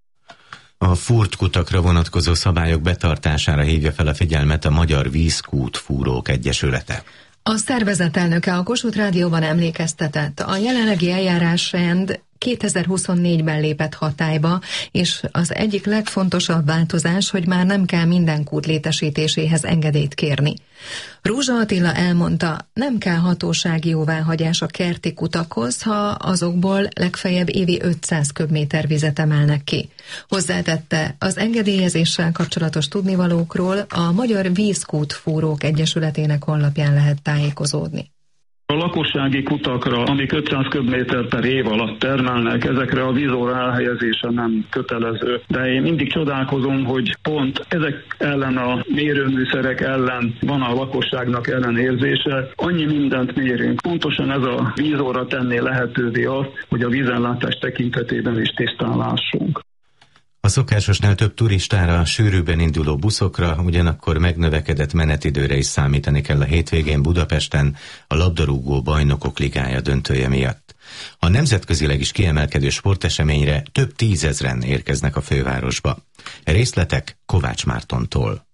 A furtkutakra vonatkozó szabályok betartására hívja fel a figyelmet a Magyar Vízkútfúrók Egyesülete. A szervezet elnöke a Kossuth Rádióban emlékeztetett, a jelenlegi eljárásrend kétezer-huszonnégyben lépett hatályba, és az egyik legfontosabb változás, hogy már nem kell minden kút létesítéséhez engedélyt kérni. Rózsa Attila elmondta, nem kell hatósági jóváhagyás a kerti kutakhoz, ha azokból legfeljebb évi ötszáz köbméter vizet emelnek ki. Hozzátette, az engedélyezéssel kapcsolatos tudnivalókról a Magyar Vízkútfúrók Egyesületének honlapján lehet tájékozódni. A lakossági kutakra, amik ötszáz köbméter per év alatt termelnek, ezekre a vízóra elhelyezése nem kötelező. De én mindig csodálkozom, hogy pont ezek ellen a mérőműszerek ellen van a lakosságnak ellenérzése. Annyi mindent mérünk. Pontosan ez a vízóra tenné lehetővé azt, hogy a vízellátás tekintetében is tisztán lássunk. A szokásosnál több turistára, sűrűben induló buszokra, ugyanakkor megnövekedett menetidőre is számítani kell a hétvégén Budapesten a labdarúgó bajnokok ligája döntője miatt. A nemzetközileg is kiemelkedő sporteseményre több tízezren érkeznek a fővárosba. Részletek Kovács Mártontól.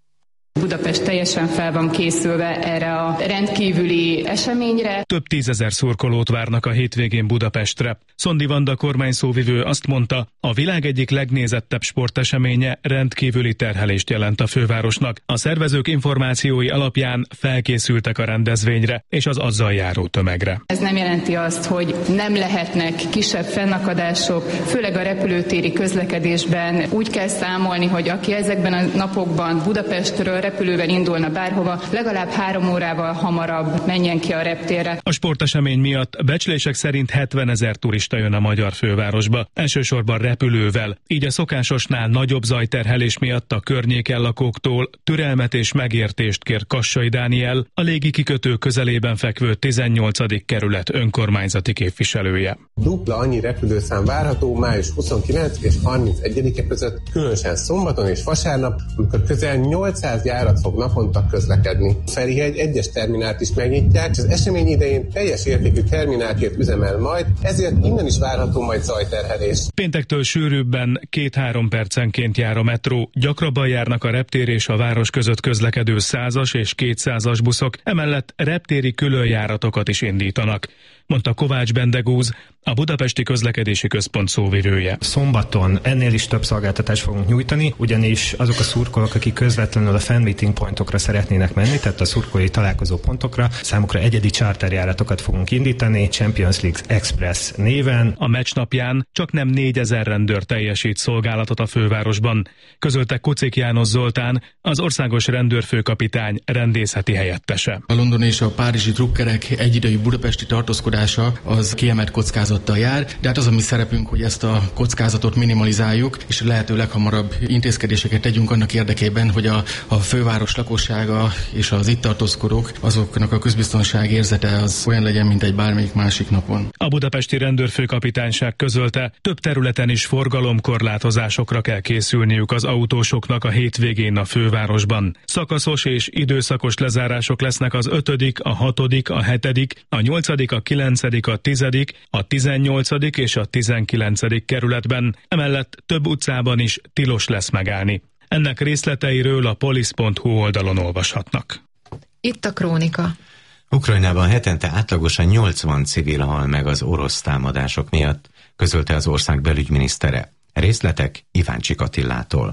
Budapest teljesen fel van készülve erre a rendkívüli eseményre. Több tízezer szurkolót várnak a hétvégén Budapestre. Szondi Vanda kormányszóvivő azt mondta, a világ egyik legnézettebb sporteseménye rendkívüli terhelést jelent a fővárosnak. A szervezők információi alapján felkészültek a rendezvényre és az azzal járó tömegre. Ez nem jelenti azt, hogy nem lehetnek kisebb fennakadások, főleg a repülőtéri közlekedésben. Úgy kell számolni, hogy aki ezekben a napokban Budapestről repülővel indulna bárhova, legalább három órával hamarabb menjen ki a reptérre. A sportesemény miatt becslések szerint hetvenezer turista jön a magyar fővárosba, elsősorban repülővel, így a szokásosnál nagyobb zajterhelés miatt a környéken lakóktól türelmet és megértést kér Kassai Dániel, a légi kikötő közelében fekvő tizennyolcadik kerület önkormányzati képviselője. Dupla annyi repülőszám várható május huszonkilencedike és harmincegyedike között, különösen szombaton és vasárnap, amikor közel nyolcszáz járat fog naponta közlekedni. Ferihegy egyes terminált is megnyitják, és az esemény idején teljes értékű terminálként üzemel majd, ezért innen is várható majd zajterhelés. Péntektől sűrűbben két-három percenként jár a metró, gyakrabban járnak a reptér és a város között közlekedő százas és kétszázas buszok, emellett reptéri különjáratokat is indítanak, mondta Kovács Bendegúz, a Budapesti Közlekedési Központ szóvivője. Szombaton ennél is több szolgáltatást fogunk nyújtani, ugyanis azok a szurkolók, akik közvetlenül a fan meeting pontokra szeretnének menni, tehát a szurkolói találkozó pontokra, számukra egyedi charterjáratokat fogunk indítani, Champions League Express néven. A meccs napján csak nem négyezer rendőr teljesít szolgálatot a fővárosban, közölte Kucik János Zoltán, az országos rendőrfőkapitány rendészeti helyettese. A londoni és a párizsi drukkerek egyidejű budapesti tartózkodása az kiemelt kockázattal jár, de hát az a mi szerepünk, hogy ezt a kockázatot minimalizáljuk, és lehető leghamarabb intézkedéseket tegyünk annak érdekében, hogy a, a főváros lakossága és az itt tartózkodók, azoknak a közbiztonság érzete az olyan legyen, mint egy bármelyik másik napon. A budapesti rendőrfőkapitányság közölte, több területen is forgalomkorlátozásokra kell készülniük az autósoknak a hétvégén a fővárosban. Szakaszos és időszakos lezárások lesznek az ötödik, a hatodik, a hetedik, a nyolcadik, a kilencedik, a tizedik, a tizennyolcadik és a tizenkilencedik kerületben, emellett több utcában is tilos lesz megállni. Ennek részleteiről a polisz pont hu oldalon olvashatnak. Itt a krónika. Ukrajnában hetente átlagosan nyolcvan civil hal meg az orosz támadások miatt, közölte az ország belügyminisztere. Részletek Iváncsik Attilától.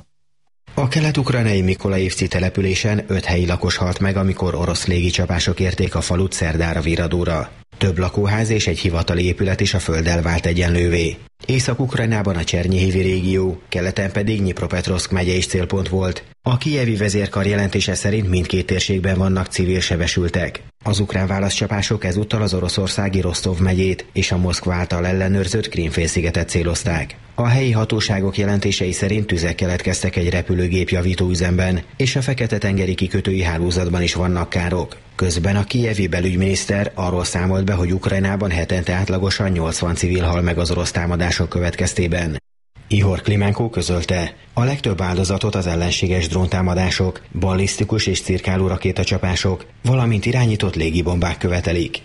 A kelet-ukrajnai Mikolaivci településen öt helyi lakos halt meg, amikor orosz légicsapások érték a falut szerdára viradóra. Több lakóház és egy hivatali épület is a földdel vált egyenlővé. Észak-Ukrajnában a Csernyihívi régió, keleten pedig Dnipropetrovszk megye is célpont volt. A kijevi vezérkar jelentése szerint mindkét térségben vannak civil sebesültek. Az ukrán válaszcsapások ezúttal az oroszországi Rostov megyét és a Moszkva által ellenőrzött Krím-félszigetet célozták. A helyi hatóságok jelentései szerint tüzek keletkeztek egy repülőgép javítóüzemben, és a Fekete-tengeri kikötői hálózatban is vannak károk. Közben a kijevi belügyminiszter arról számolt be, hogy Ukrajnában hetente átlagosan nyolcvan civil hal meg az orosz támadások következtében. Ihor Klimenko közölte, a legtöbb áldozatot az ellenséges dróntámadások, ballisztikus és cirkáló rakétacsapások, valamint irányított légibombák követelik.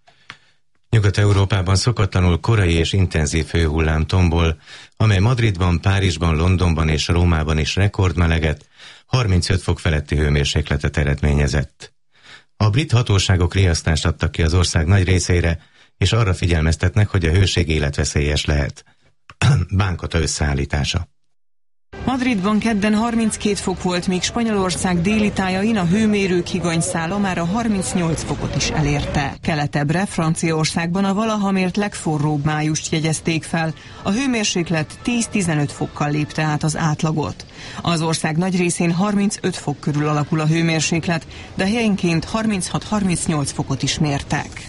Nyugat-Európában szokatlanul korai és intenzív hőhullám tombol, amely Madridban, Párizsban, Londonban és Rómában is rekordmeleget, harmincöt fok feletti hőmérsékletet eredményezett. A brit hatóságok riasztást adtak ki az ország nagy részére, és arra figyelmeztetnek, hogy a hőség életveszélyes lehet. Bánkota összeállítása. Madridban kedden harminckét fok volt, míg Spanyolország déli tájain a hőmérők higanyszála már a harmincnyolc fokot is elérte. Keletebbre, Franciaországban a valaha mért legforróbb májust jegyezték fel. A hőmérséklet tíz-tizenöt fokkal lépte át az átlagot. Az ország nagy részén harmincöt fok körül alakul a hőmérséklet, de helyenként harminchat-harmincnyolc fokot is mértek.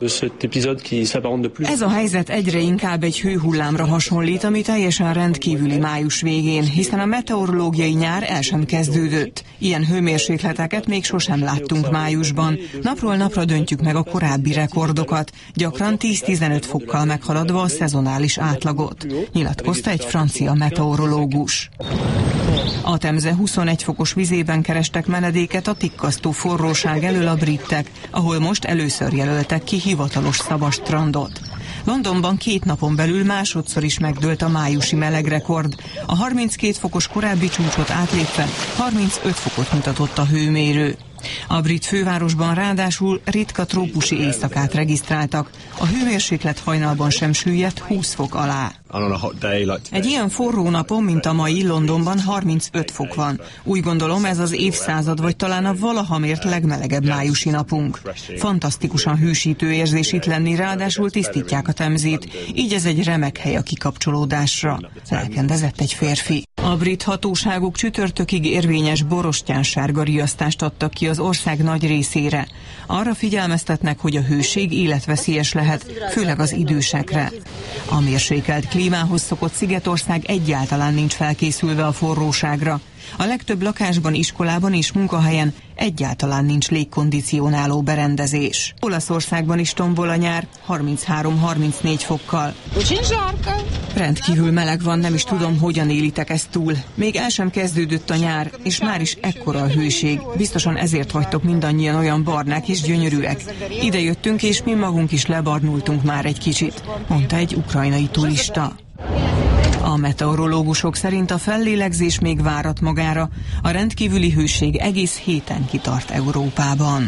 Ez a helyzet egyre inkább egy hőhullámra hasonlít, ami teljesen rendkívüli május végén, hiszen a meteorológiai nyár el sem kezdődött. Ilyen hőmérsékleteket még sosem láttunk májusban. Napról napra döntjük meg a korábbi rekordokat, gyakran tíz-tizenöt fokkal meghaladva a szezonális átlagot, nyilatkozta egy francia meteorológus. A Temze huszonegy fokos vizében kerestek menedéket a tikkasztó forróság elől a britek, ahol most először jelöltek ki hivatalos szabad strandot. Londonban két napon belül másodszor is megdőlt a májusi melegrekord. A harminckét fokos korábbi csúcsot átlépve harmincöt fokot mutatott a hőmérő. A brit fővárosban ráadásul ritka trópusi éjszakát regisztráltak. A hőmérséklet hajnalban sem süllyedt húsz fok alá. Egy ilyen forró napon, mint a mai, Londonban harmincöt fok van. Úgy gondolom, ez az évszázad vagy talán a valaha mért legmelegebb májusi napunk. Fantasztikusan hűsítő érzés itt lenni, ráadásul tisztítják a Temzét, így ez egy remek hely a kikapcsolódásra. Lelkendezett egy férfi. A brit hatóságok csütörtökig érvényes borostyánsárga riasztást adtak ki az ország nagy részére. Arra figyelmeztetnek, hogy a hőség életveszélyes lehet, főleg az idősekre. A mérsékelt klímához szokott Szigetország egyáltalán nincs felkészülve a forróságra. A legtöbb lakásban, iskolában és munkahelyen egyáltalán nincs légkondicionáló berendezés. Olaszországban is tombol a nyár, harminchárom-harmincnégy fokkal. Rendkívül meleg van, nem is tudom, hogyan élitek ezt túl. Még el sem kezdődött a nyár, és már is ekkora a hőség. Biztosan ezért vagytok mindannyian olyan barnák és gyönyörűek. Ide jöttünk, és mi magunk is lebarnultunk már egy kicsit, mondta egy ukrajnai turista. A meteorológusok szerint a fellélegzés még várat magára. A rendkívüli hőség egész héten kitart Európában.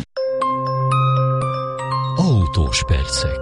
Autós percek.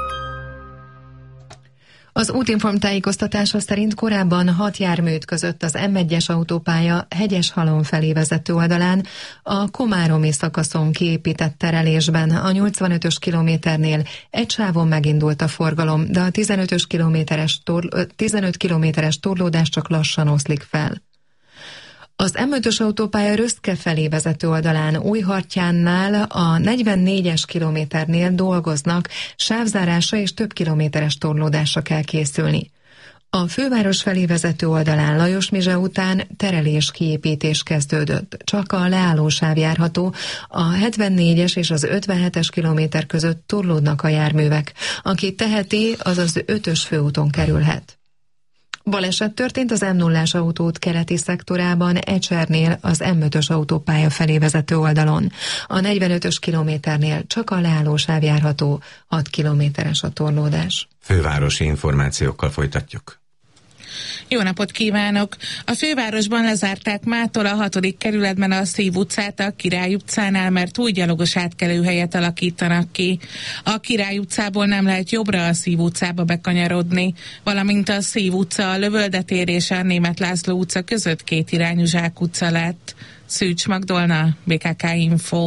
Az Útinform tájékoztatása szerint korábban hat jármű között az M egyes autópálya Hegyeshalom felé vezető oldalán a komáromi szakaszon kiépített terelésben a nyolcvanötös kilométernél egy sávon megindult a forgalom, de a tizenötös kilométeres torl- tizenöt kilométeres torlódás csak lassan oszlik fel. Az M ötös autópálya Röszke felé vezető oldalán Újhartyánnál a negyvennégyes kilométernél dolgoznak, sávzárásra és több kilométeres torlódásra kell készülni. A főváros felé vezető oldalán Lajos-Mizse után terelés kiépítés kezdődött. Csak a leállósáv járható, a hetvennégyes és az ötvenhetes kilométer között torlódnak a járművek. Aki teheti, az az ötös főúton kerülhet. Baleset történt az M nullás autóút keleti szektorában, Ecsernél az M ötös autópálya felé vezető oldalon. A negyvenötös kilométernél csak a leállósáv járható, hat kilométeres a torlódás. Fővárosi információkkal folytatjuk. Jó napot kívánok! A fővárosban lezárták mától a hatodik kerületben a Szív utcát a Király utcánál, mert új gyalogos átkelőhelyet alakítanak ki. A Király utcából nem lehet jobbra a Szív utcába bekanyarodni, valamint a Szív utca, a Lövölde tér és a Németh László utca között két irányú zsákutca lett. Szűcs Magdolna, bé ká ká Info.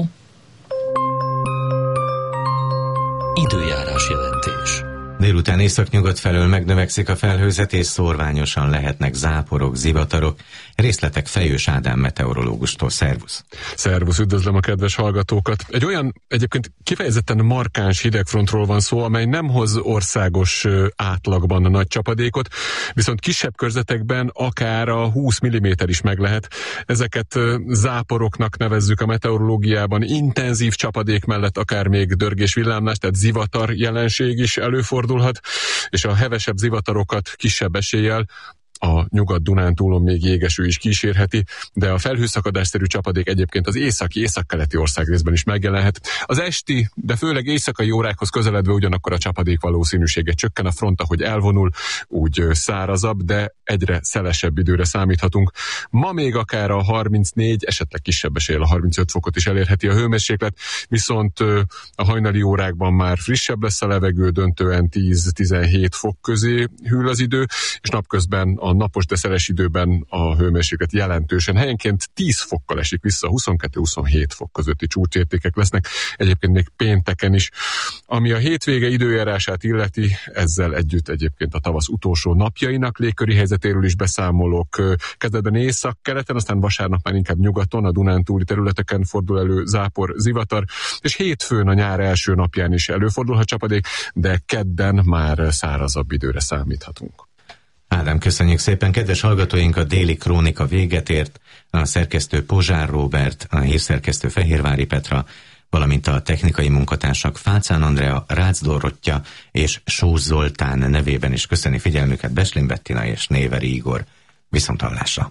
Időjárás jelentés. Délután északnyugat felől megnövekszik a felhőzetés, szórványosan lehetnek záporok, zivatarok. Részletek Fejős Ádám meteorológustól. Szervusz! Szervusz, üdvözlöm a kedves hallgatókat! Egy olyan egyébként kifejezetten markáns hidegfrontról van szó, amely nem hoz országos átlagban a nagy csapadékot, viszont kisebb körzetekben akár a húsz milliméter is meg lehet. Ezeket záporoknak nevezzük a meteorológiában, intenzív csapadék mellett akár még dörgés villámlás, tehát zivatar jelenség is előfordulhat, és a hevesebb zivatarokat kisebb eséllyel a Nyugat-Dunántúlon még jégeső is kísérheti, de a felhőszakadásszerű csapadék egyébként az északi, északkeleti országrészben is megjelenhet. Az esti, de főleg éjszakai órákhoz közeledve ugyanakkor a csapadék valószínűsége csökken, a front, ahogy elvonul, úgy szárazabb, de egyre szelesebb időre számíthatunk. Ma még akár a harmincnégy, esetleg kisebb eséllyel a harmincöt fokot is elérheti a hőmérséklet, viszont a hajnali órákban már frissebb lesz a levegő, döntően tíz-tizenhét fok közé hűl az idő, és napközben a napos, de szeles időben a hőmérséklet jelentősen helyenként tíz fokkal esik vissza, huszonkettő-huszonhét fok közötti csúcsértékek lesznek, egyébként még pénteken is. Ami a hétvége időjárását illeti, ezzel együtt egyébként a tavasz utolsó napjainak légköri helyzetéről is beszámolok. Kezdetben észak-keleten, aztán vasárnap már inkább nyugaton, a Dunántúli területeken fordul elő zápor, zivatar, és hétfőn a nyár első napján is előfordulhat csapadék, de kedden már szárazabb időre számíthatunk. Ádám, köszönjük szépen. Kedves hallgatóink, a déli krónika véget ért. A szerkesztő Pozsár Róbert, a hírszerkesztő Fehérvári Petra, valamint a technikai munkatársak Fácán Andrea, Rácz Dorottya és Sós Zoltán nevében is köszöni figyelmüket Beslin Bettina és Néveri Igor. Viszonthallásra!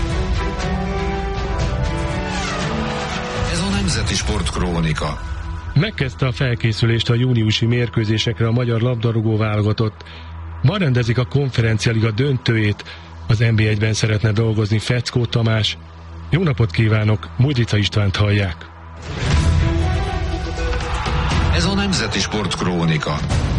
Ez a Nemzeti Sport Krónika. Megkezdte a felkészülést a júniusi mérkőzésekre a magyar labdarúgó válogatott. Ma rendezik a konferencialiga döntőjét, az en bé egyben szeretne dolgozni Feckó Tamás. Jó napot kívánok, Mújdica Istvánt hallják. Ez a Nemzeti Sport Krónika.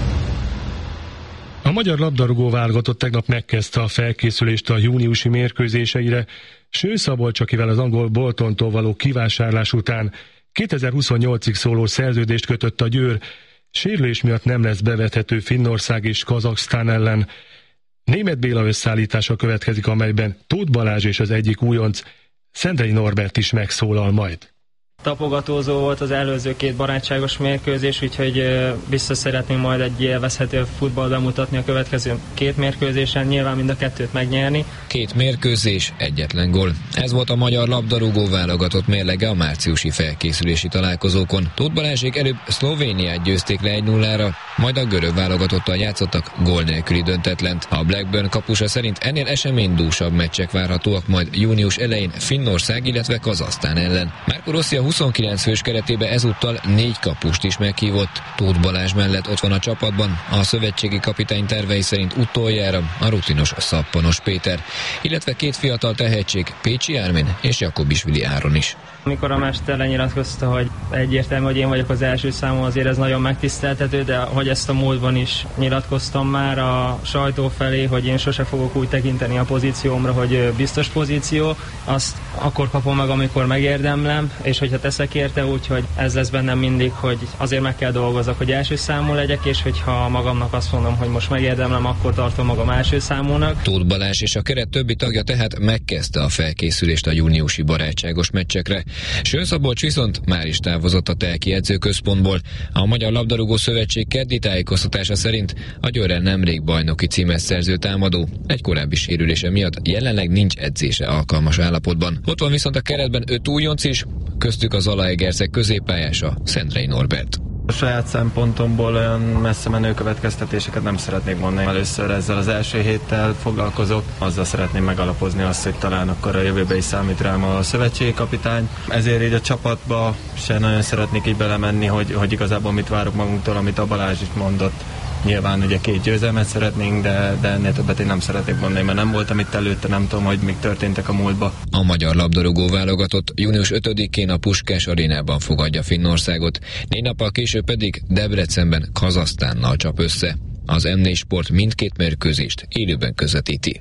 A magyar labdarúgó válogatott tegnap megkezdte a felkészülést a júniusi mérkőzéseire. Ső Szabolcs, akivel az angol Boltontól való kivásárlás után kétezer-huszonnyolcig szóló szerződést kötött a Győr, sérülés miatt nem lesz bevethető Finnország és Kazaksztán ellen. Németh Béla összeállítása következik, amelyben Tóth Balázs és az egyik újonc, Szendrei Norbert is megszólal majd. Tapogatózó volt az előző két barátságos mérkőzés, úgyhogy biztos szeretnénk majd egy élvezhető futball bemutatni a következő két mérkőzésen, nyilván mind a kettőt megnyerni. Két mérkőzés, egyetlen gól. Ez volt a magyar labdarúgó válogatott mérlege a márciusi felkészülési találkozókon. Tóth Balázsék előbb Szlovéniát győzték le egy nullára, majd a görög válogatottal játszottak gól nélküli döntetlent. A Blackburn kapusa szerint ennél eseménydúsabb meccsek várhatóak majd június elején Finnország, illetve Kazahsztán ellen. Marco Rossi a huszonkilenc fős keretébe ezúttal négy kapust is meghívott. Tóth Balázs mellett ott van a csapatban a szövetségi kapitány tervei szerint utoljára a rutinos Szappanos Péter, illetve két fiatal tehetség, Pécsi Ármin és Jakobisvili Áron is. Amikor a mester lenyilatkozta, hogy egyértelmű, hogy én vagyok az első számú, azért ez nagyon megtiszteltető, de hogy ezt a múltban is nyilatkoztam már a sajtó felé, hogy én sose fogok úgy tekinteni a pozíciómra, hogy biztos pozíció, azt akkor kapom meg, amikor megérdemlem, és hogyha teszek érte, úgyhogy ez lesz bennem mindig, hogy azért meg kell dolgozok, hogy első számú legyek, és hogyha magamnak azt mondom, hogy most megérdemlem, akkor tartom magam első számúnak. Tóth Balázs és a keret többi tagja tehát megkezdte a felkészülést a júniusi barátságos meccsekre. Ső Szabolcs viszont már is távozott a Telki edzőközpontból. A Magyar Labdarúgó Szövetség keddi tájékoztatása szerint a Győrrel nemrég bajnoki címet szerző támadó egy korábbi sérülése miatt jelenleg nincs edzése alkalmas állapotban. Ott van viszont a keretben öt újonc is, köztük az Zalaegerszeg középpályása, Szendrei Norbert. A saját szempontomból olyan messze menő következtetéseket nem szeretnék mondani. Először ezzel az első héttel foglalkozok, azzal szeretném megalapozni azt, hogy talán akkor a jövőbe is számít rám a szövetségi kapitány. Ezért így a csapatba se nagyon szeretnék így belemenni, hogy, hogy igazából mit várok magunktól, amit a Balázs is mondott. Nyilván ugye két győzelmet szeretnénk, de, de ennél többet én nem szeretnék mondani, mert nem voltam itt előtte, nem tudom, hogy mik történtek a múltban. A magyar labdarúgó válogatott június ötödikén a Puskás arénában fogadja Finnországot, négy nappal később pedig Debrecenben Kazahsztánnal csap össze. Az em négy Sport mindkét mérkőzést élőben közvetíti.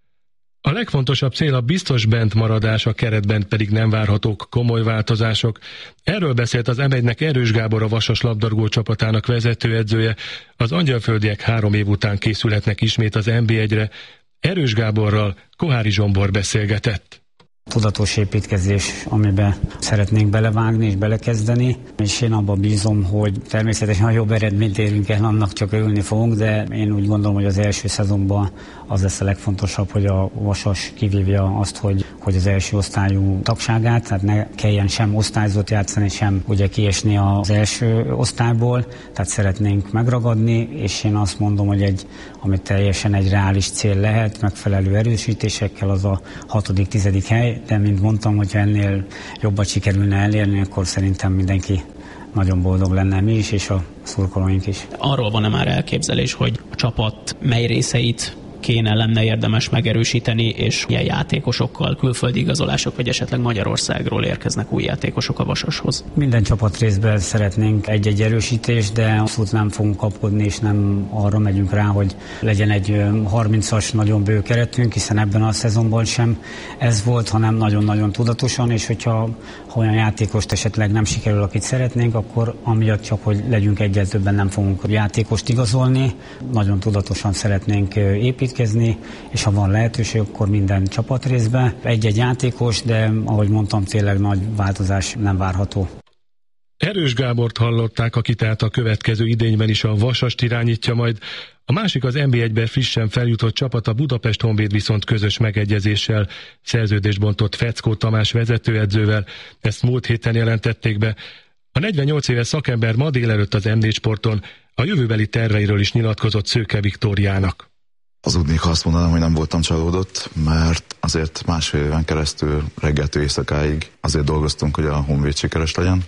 A legfontosabb cél a biztos bentmaradás, a keretben pedig nem várhatók komoly változások. Erről beszélt az em egynek Erős Gábor, a Vasas labdarúgó csapatának vezetőedzője. Az angyalföldiek három év után készülhetnek ismét az en bé egyre. Erős Gáborral Kohári Zsombor beszélgetett. Tudatos építkezés, amiben szeretnénk belevágni és belekezdeni, és én abban bízom, hogy természetesen, ha jobb eredményt érünk el, annak csak örülni fogunk, de én úgy gondolom, hogy az első szezonban az lesz a legfontosabb, hogy a Vasas kivívja azt, hogy, hogy az első osztályú tagságát, tehát ne kelljen sem osztályzót játszani, sem ugye kiesni az első osztályból, tehát szeretnénk megragadni, és én azt mondom, hogy egy, ami teljesen egy reális cél lehet, megfelelő erősítésekkel, az a hatodik, tizedik hely, de mint mondtam, hogyha ennél jobbat sikerülne elérni, akkor szerintem mindenki nagyon boldog lenne, mi is, és a szurkolóink is. Arról van-e már elképzelés, hogy a csapat mely részeit kéne, lenne érdemes megerősíteni, és ilyen játékosokkal, külföldi igazolások, vagy esetleg Magyarországról érkeznek új játékosok a Vasashoz? Minden csapat részben szeretnénk egy-egy erősítést, de abszolút nem fogunk kapkodni, és nem arra megyünk rá, hogy legyen egy harmincas nagyon bő keretünk, hiszen ebben a szezonban sem ez volt, hanem nagyon-nagyon tudatosan, és hogyha ha olyan játékost esetleg nem sikerül, akit szeretnénk, akkor amiatt csak, hogy legyünk egyet többen, nem fogunk játékost igazolni. Nagyon tudatosan szeretnénk építkezni, és ha van lehetőség, akkor minden csapatrészben egy-egy játékos, de ahogy mondtam, tényleg nagy változás nem várható. Erős Gábort hallották, aki tehát a következő idényben is a Vasast irányítja majd. A másik az en bé egybe frissen feljutott csapat, a Budapest Honvéd viszont közös megegyezéssel szerződést bontott Feckó Tamás vezetőedzővel. Ezt múlt héten jelentették be. A negyvennyolc éves szakember ma délelőtt az em négy Sporton a jövőbeli terveiről is nyilatkozott Szőke Viktóriának. Hazudnék, azt mondanám, hogy nem voltam csalódott, mert azért másfél éven keresztül reggeltől éjszakáig azért dolgoztunk, hogy a Honvéd sikeres legyen,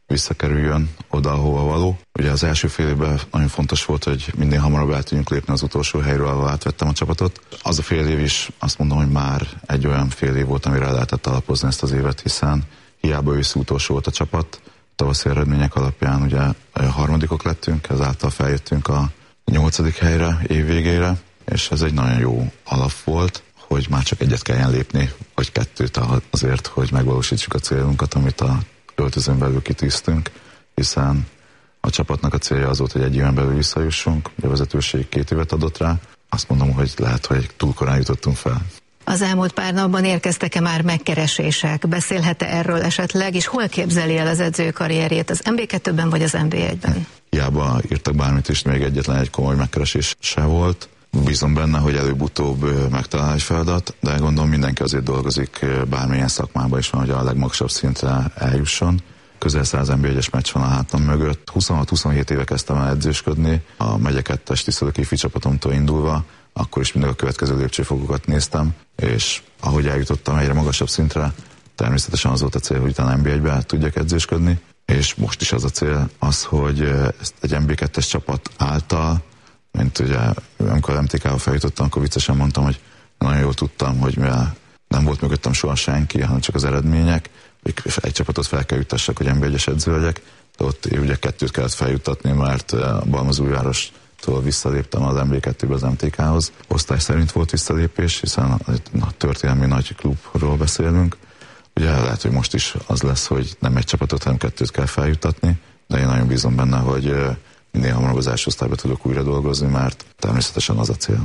visszakerüljön oda, ahova való. Ugye az első fél évben nagyon fontos volt, hogy minél hamarabb el tudjunk lépni az utolsó helyről, ahol átvettem a csapatot. Az a fél év is azt mondom, hogy már egy olyan fél év volt, amire lehetett alapozni ezt az évet, hiszen hiába őszi utolsó volt a csapat, tavaszi eredmények alapján ugye harmadikok lettünk, ezáltal feljöttünk a nyolcadik helyre év végére, és ez egy nagyon jó alap volt, hogy már csak egyet kelljen lépni, vagy kettőt azért, hogy megvalósítsuk a célunkat, amit a öltözőn belül kitűztünk, hiszen a csapatnak a célja az volt, hogy egy éven belül visszajussunk, a vezetőség két évet adott rá. Azt mondom, hogy lehet, hogy túl korán jutottunk fel. Az elmúlt pár napban érkeztek-e már megkeresések? Beszélhet-e erről esetleg, és hol képzeli el az edző karrierjét, az en bé kettőben vagy az en bé egyben? Hiába írtak bármit is, még egyetlen egy komoly megkeresés se volt. Bízom benne, hogy előbb-utóbb megtalál egy feladat, de gondolom mindenki azért dolgozik bármilyen szakmában is van, hogy a legmagasabb szintre eljusson. Közel száz en bé egyes meccs van a hátam mögött. huszonhat-huszonhét éve kezdtem el edzősködni, a megye kettes tiszteletki csapatomtól indulva, akkor is mindig a következő lépcsőfokokat néztem, és ahogy eljutottam egyre magasabb szintre, természetesen az volt a cél, hogy utána en bé egyben tudjak edzősködni, és most is az a cél az, hogy ezt egy en bé kettes csapat által, mint ugye, amikor em té ká-val feljutottam, akkor viccesen mondtam, hogy nagyon jól tudtam, hogy mivel nem volt mögöttem soha senki, hanem csak az eredmények, hogy egy csapatot fel kell juttassak, hogy en bé egyes edző legyek, de ott ugye kettőt kellett feljuttatni, mert a Balmazújvárostól visszaléptem az en bé kettőbe az em té ká-hoz. Osztály szerint volt visszalépés, hiszen a történelmi nagy klubról beszélünk. Ugye lehet, hogy most is az lesz, hogy nem egy csapatot, hanem kettőt kell feljuttatni, de én nagyon bízom benne, hogy minél hamarabb az első osztályba tudok újra dolgozni, mert természetesen az a cél.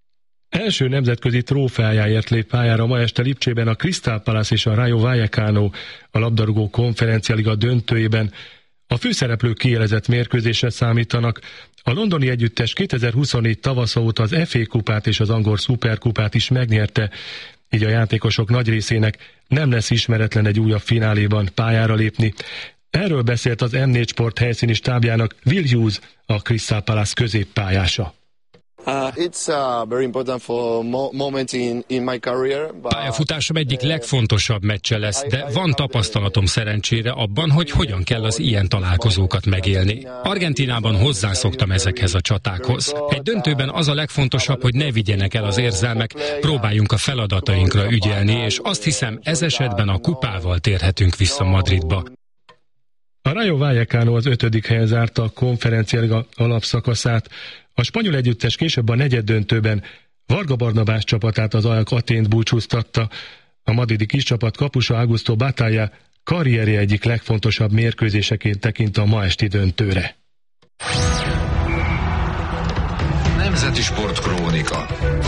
Első nemzetközi trófeájáért lép pályára ma este Lipcsében a Crystal Palace és a Rayo Vallecano a labdarúgó konferencialiga döntőjében. A főszereplők kielezett mérkőzésre számítanak. A londoni együttes kétezer-huszonnégy tavasz óta az ef á kupát és az angol szuperkupát is megnyerte, így a játékosok nagy részének nem lesz ismeretlen egy újabb fináléban pályára lépni. Erről beszélt az em négy Sport helyszíni stábjának Will Hughes, a Crystal Palace középpályása. Pályafutásom egyik legfontosabb meccse lesz, de van tapasztalatom szerencsére abban, hogy hogyan kell az ilyen találkozókat megélni. Argentínában hozzászoktam ezekhez a csatákhoz. Egy döntőben az a legfontosabb, hogy ne vigyenek el az érzelmek, próbáljunk a feladatainkra ügyelni, és azt hiszem, ez esetben a kupával térhetünk vissza Madridba. A Rayo Vallecano az ötödik helyen zárta a konferenciáliga alapszakaszát. A spanyol együttes később a negyeddöntőben Varga Barnabás csapatát, az Ajax Athént búcsúztatta. A madridi kiscsapat kapusa Augusto Batalla karrierje egyik legfontosabb mérkőzéseként tekint a ma esti döntőre. Nemzeti Sport Krónika.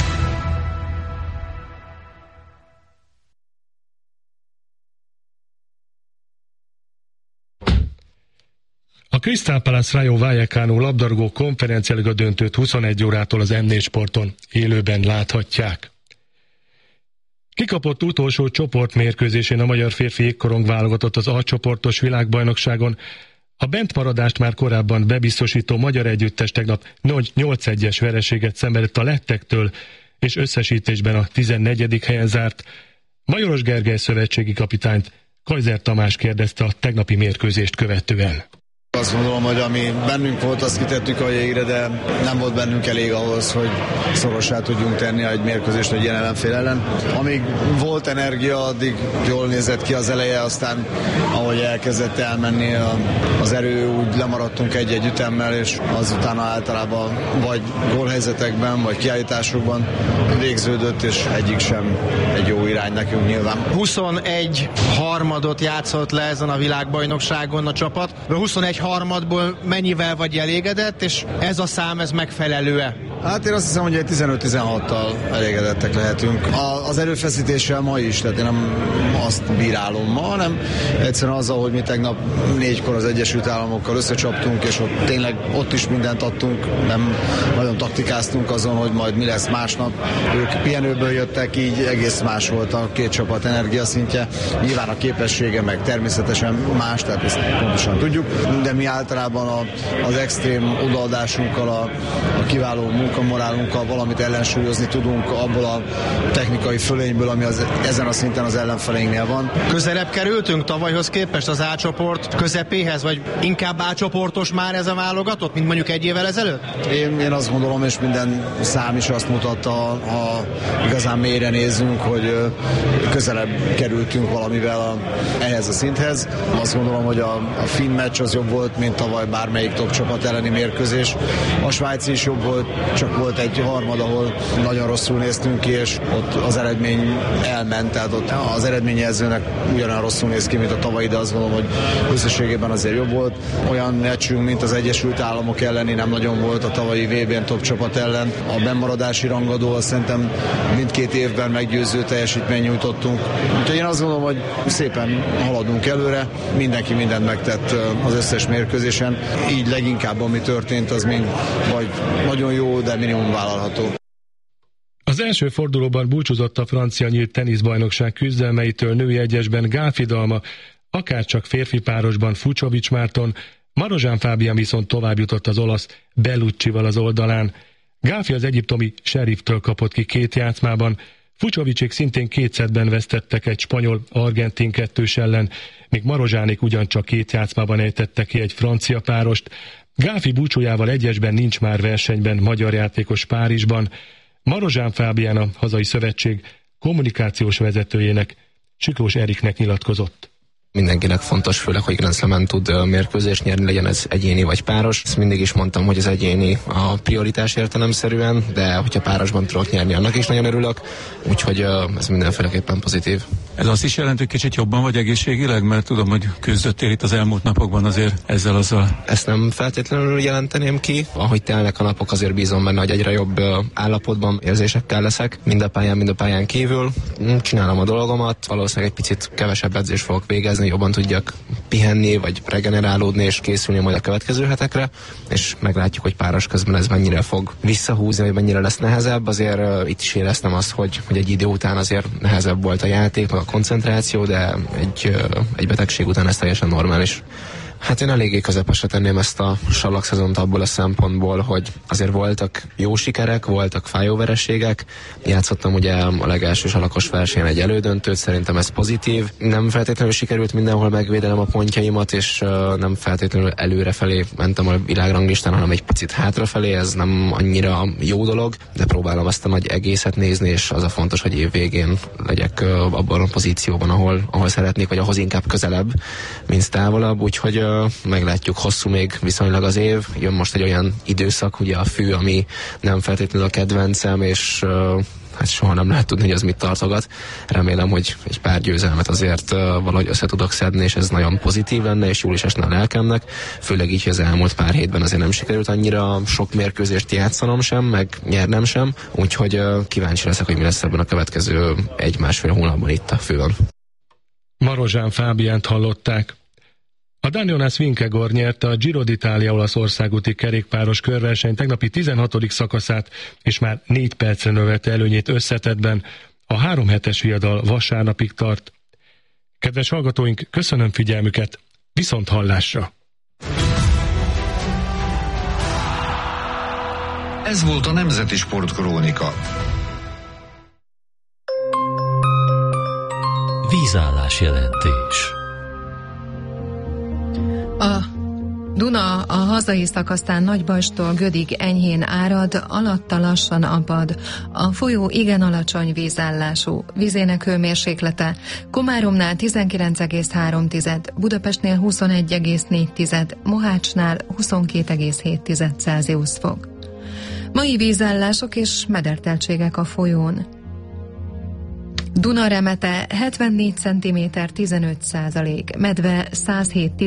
A Crystal Palace Rayo Vallecano labdarúgó konferenciáliga döntőt huszonegy órától az em négy Sporton élőben láthatják. Kikapott utolsó csoportmérkőzésén a magyar férfi jégkorong válogatott az A csoportos világbajnokságon. A bentmaradást már korábban bebiztosító magyar együttes tegnap nyolc egyes vereséget szenvedett a lettektől, és összesítésben a tizennegyedik helyen zárt. Majoros Gergely szövetségi kapitányt Kajzer Tamás kérdezte a tegnapi mérkőzést követően. Azt gondolom, hogy ami bennünk volt, azt kitettük a jégre, de nem volt bennünk elég ahhoz, hogy szorossá tudjunk tenni egy mérkőzést egy ilyen ellenfél ellen. Amíg volt energia, addig jól nézett ki az eleje, aztán ahogy elkezdett elmenni az erő, úgy lemaradtunk egy-egy ütemmel, és azután általában vagy gólhelyzetekben, vagy kiállításokban végződött, és egyik sem egy jó irány nekünk nyilván. huszonegy harmadot játszott le ezen a világbajnokságon a csapat. huszonegy harmadból mennyivel vagy elégedett, és ez a szám, ez megfelelő-e? Hát én azt hiszem, hogy egy tizenöt-tizenhattal elégedettek lehetünk. A, az erőfeszítéssel ma is, tehát én nem azt bírálom ma, hanem egyszerűen azzal, hogy mi tegnap négykor az Egyesült Államokkal összecsaptunk, és ott tényleg ott is mindent adtunk, nem nagyon taktikáztunk azon, hogy majd mi lesz másnap. Ők pihenőből jöttek, így egész más volt a két csapat energiaszintje. Nyilván a képessége meg természetesen más, tehát ezt pontosan tudjuk, de mi általában a, az extrém odaadásunkkal, a, a kiváló munka a morálunkkal valamit ellensúlyozni tudunk abból a technikai fölényből, ami az, ezen a szinten az ellenfeleinknél van. Közelebb kerültünk tavalyhoz képest az A-csoport közepéhez, vagy inkább A-csoportos már ez a válogatott, mint mondjuk egy évvel ezelőtt? Én, én azt gondolom, és minden szám is azt mutatta, ha igazán mélyre nézzünk, hogy közelebb kerültünk valamivel a, ehhez a szinthez. Azt gondolom, hogy a, a finn meccs az jobb volt, mint tavaly bármelyik top csapat elleni mérkőzés. A svájci is jobb volt, csak volt egy harmad, ahol nagyon rosszul néztünk ki, és ott az eredmény elment, tehát ott az eredményjelzőnek ugyanolyan rosszul néz ki, mint a tavalyi, de azt gondolom, hogy összességében azért jobb volt. Olyan meccsünk, mint az Egyesült Államok elleni nem nagyon volt a tavalyi vé bén top csapat ellen. A bennmaradási rangadó, azt szerintem mindkét évben meggyőző teljesítmény nyújtottunk. Úgyhogy én azt gondolom, hogy szépen haladunk előre, mindenki mindent megtett az összes mérkőzésen. Így leginkább, ami történt, az még vagy nagyon jó, de minimum vállalható. Az első fordulóban búcsúzott a francia nyílt teniszbajnokság küzdelmeitől női egyesben Gálfi Dalma, akárcsak férfi párosban Fucsovics Márton, Marozsán Fábián viszont tovább jutott az olasz Belluccival az oldalán. Gálfi az egyiptomi Sheriftől kapott ki két játszmában, Fucsovicsék szintén két szettben vesztettek egy spanyol-argentin kettős ellen, míg Marozsánék ugyancsak két játszmában ejtettek ki egy francia párost. Gálfi búcsújával egyesben nincs már versenyben magyar játékos Párizsban. Marozsán Fábián, a hazai szövetség kommunikációs vezetőjének, Siklós Eriknek nyilatkozott. Mindenkinek fontos, főleg, hogy Grand Slamen tud mérkőzést nyerni, legyen ez egyéni vagy páros. Ezt mindig is mondtam, hogy az egyéni a prioritás értelemszerűen, de hogyha párosban tudok nyerni, annak is nagyon örülök, úgyhogy ez mindenféleképpen pozitív. Ez azt is jelenti, hogy kicsit jobban vagy egészségileg, mert tudom, hogy küzdöttél itt az elmúlt napokban azért ezzel azzal. Ezt nem feltétlenül jelenteném ki. Ahogy telnek a napok, azért bízom benne, hogy egyre jobb állapotban, érzésekkel leszek, mind a pályán, mind a pályán kívül. Csinálom a dolgomat, valószínűleg egy picit kevesebb edzést fogok végezni, jobban tudjak pihenni, vagy regenerálódni, és készülni majd a következő hetekre, és meglátjuk, hogy páros közben ez mennyire fog visszahúzni, vagy mennyire lesz nehezebb. Azért uh, itt is éreztem azt, hogy, hogy egy idő után azért nehezebb volt a játék, meg a koncentráció, de egy, uh, egy betegség után ez teljesen normális. Hát én eléggé közepesre tenném ezt a sallakszezont abból a szempontból, hogy azért voltak jó sikerek, voltak fájó vereségek. Játszottam ugye a legelső sallakos versenyen egy elődöntőt, szerintem ez pozitív. Nem feltétlenül sikerült mindenhol megvédelem a pontjaimat, és uh, nem feltétlenül előrefelé mentem a világranglistán, hanem egy picit hátrafelé, ez nem annyira jó dolog, de próbálom ezt a nagy egészet nézni, és az a fontos, hogy év végén legyek uh, abban a pozícióban, ahol, ahol szeretnék, vagy ahhoz inkább közelebb, mint távolabb, úgyhogy uh, meglátjuk, hosszú még viszonylag az év. Jön most egy olyan időszak, ugye a fű, ami nem feltétlenül a kedvencem, és uh, hát soha nem lehet tudni, hogy az mit tartogat. Remélem, hogy egy pár győzelmet azért uh, valahogy össze tudok szedni, és ez nagyon pozitív lenne, és jól is esne a lelkemnek. Főleg így, hogy az elmúlt pár hétben azért nem sikerült annyira sok mérkőzést játszanom sem, meg nyernem sem, úgyhogy uh, kíváncsi leszek, hogy mi lesz ebben a következő egy-másfél hónapban itt a főn. Marozsán Fábiánt hallották. A Daniel Vingegaard nyerte a Giro d'Italia Olaszország úti kerékpáros körverseny tegnapi tizenhatodik szakaszát, és már négy percre növelte előnyét összetettben. A három hetes viadal vasárnapig tart. Kedves hallgatóink, köszönöm figyelmüket, viszont hallásra! Ez volt a Nemzeti Sportkrónika. Vízállás jelentés. A Duna a hazai szakasztán Nagybastól Gödig enyhén árad, alatta lassan apad. A folyó igen alacsony vízállású, vízének hőmérséklete Komáromnál tizenkilenc egész három, Budapestnél huszonegy egész négy, Mohácsnál huszonkét egész hét Celsius fok. Mai vízállások és mederteltségek a folyón. Duna remete hetvennégy centiméter tizenöt százalék, medve száz hét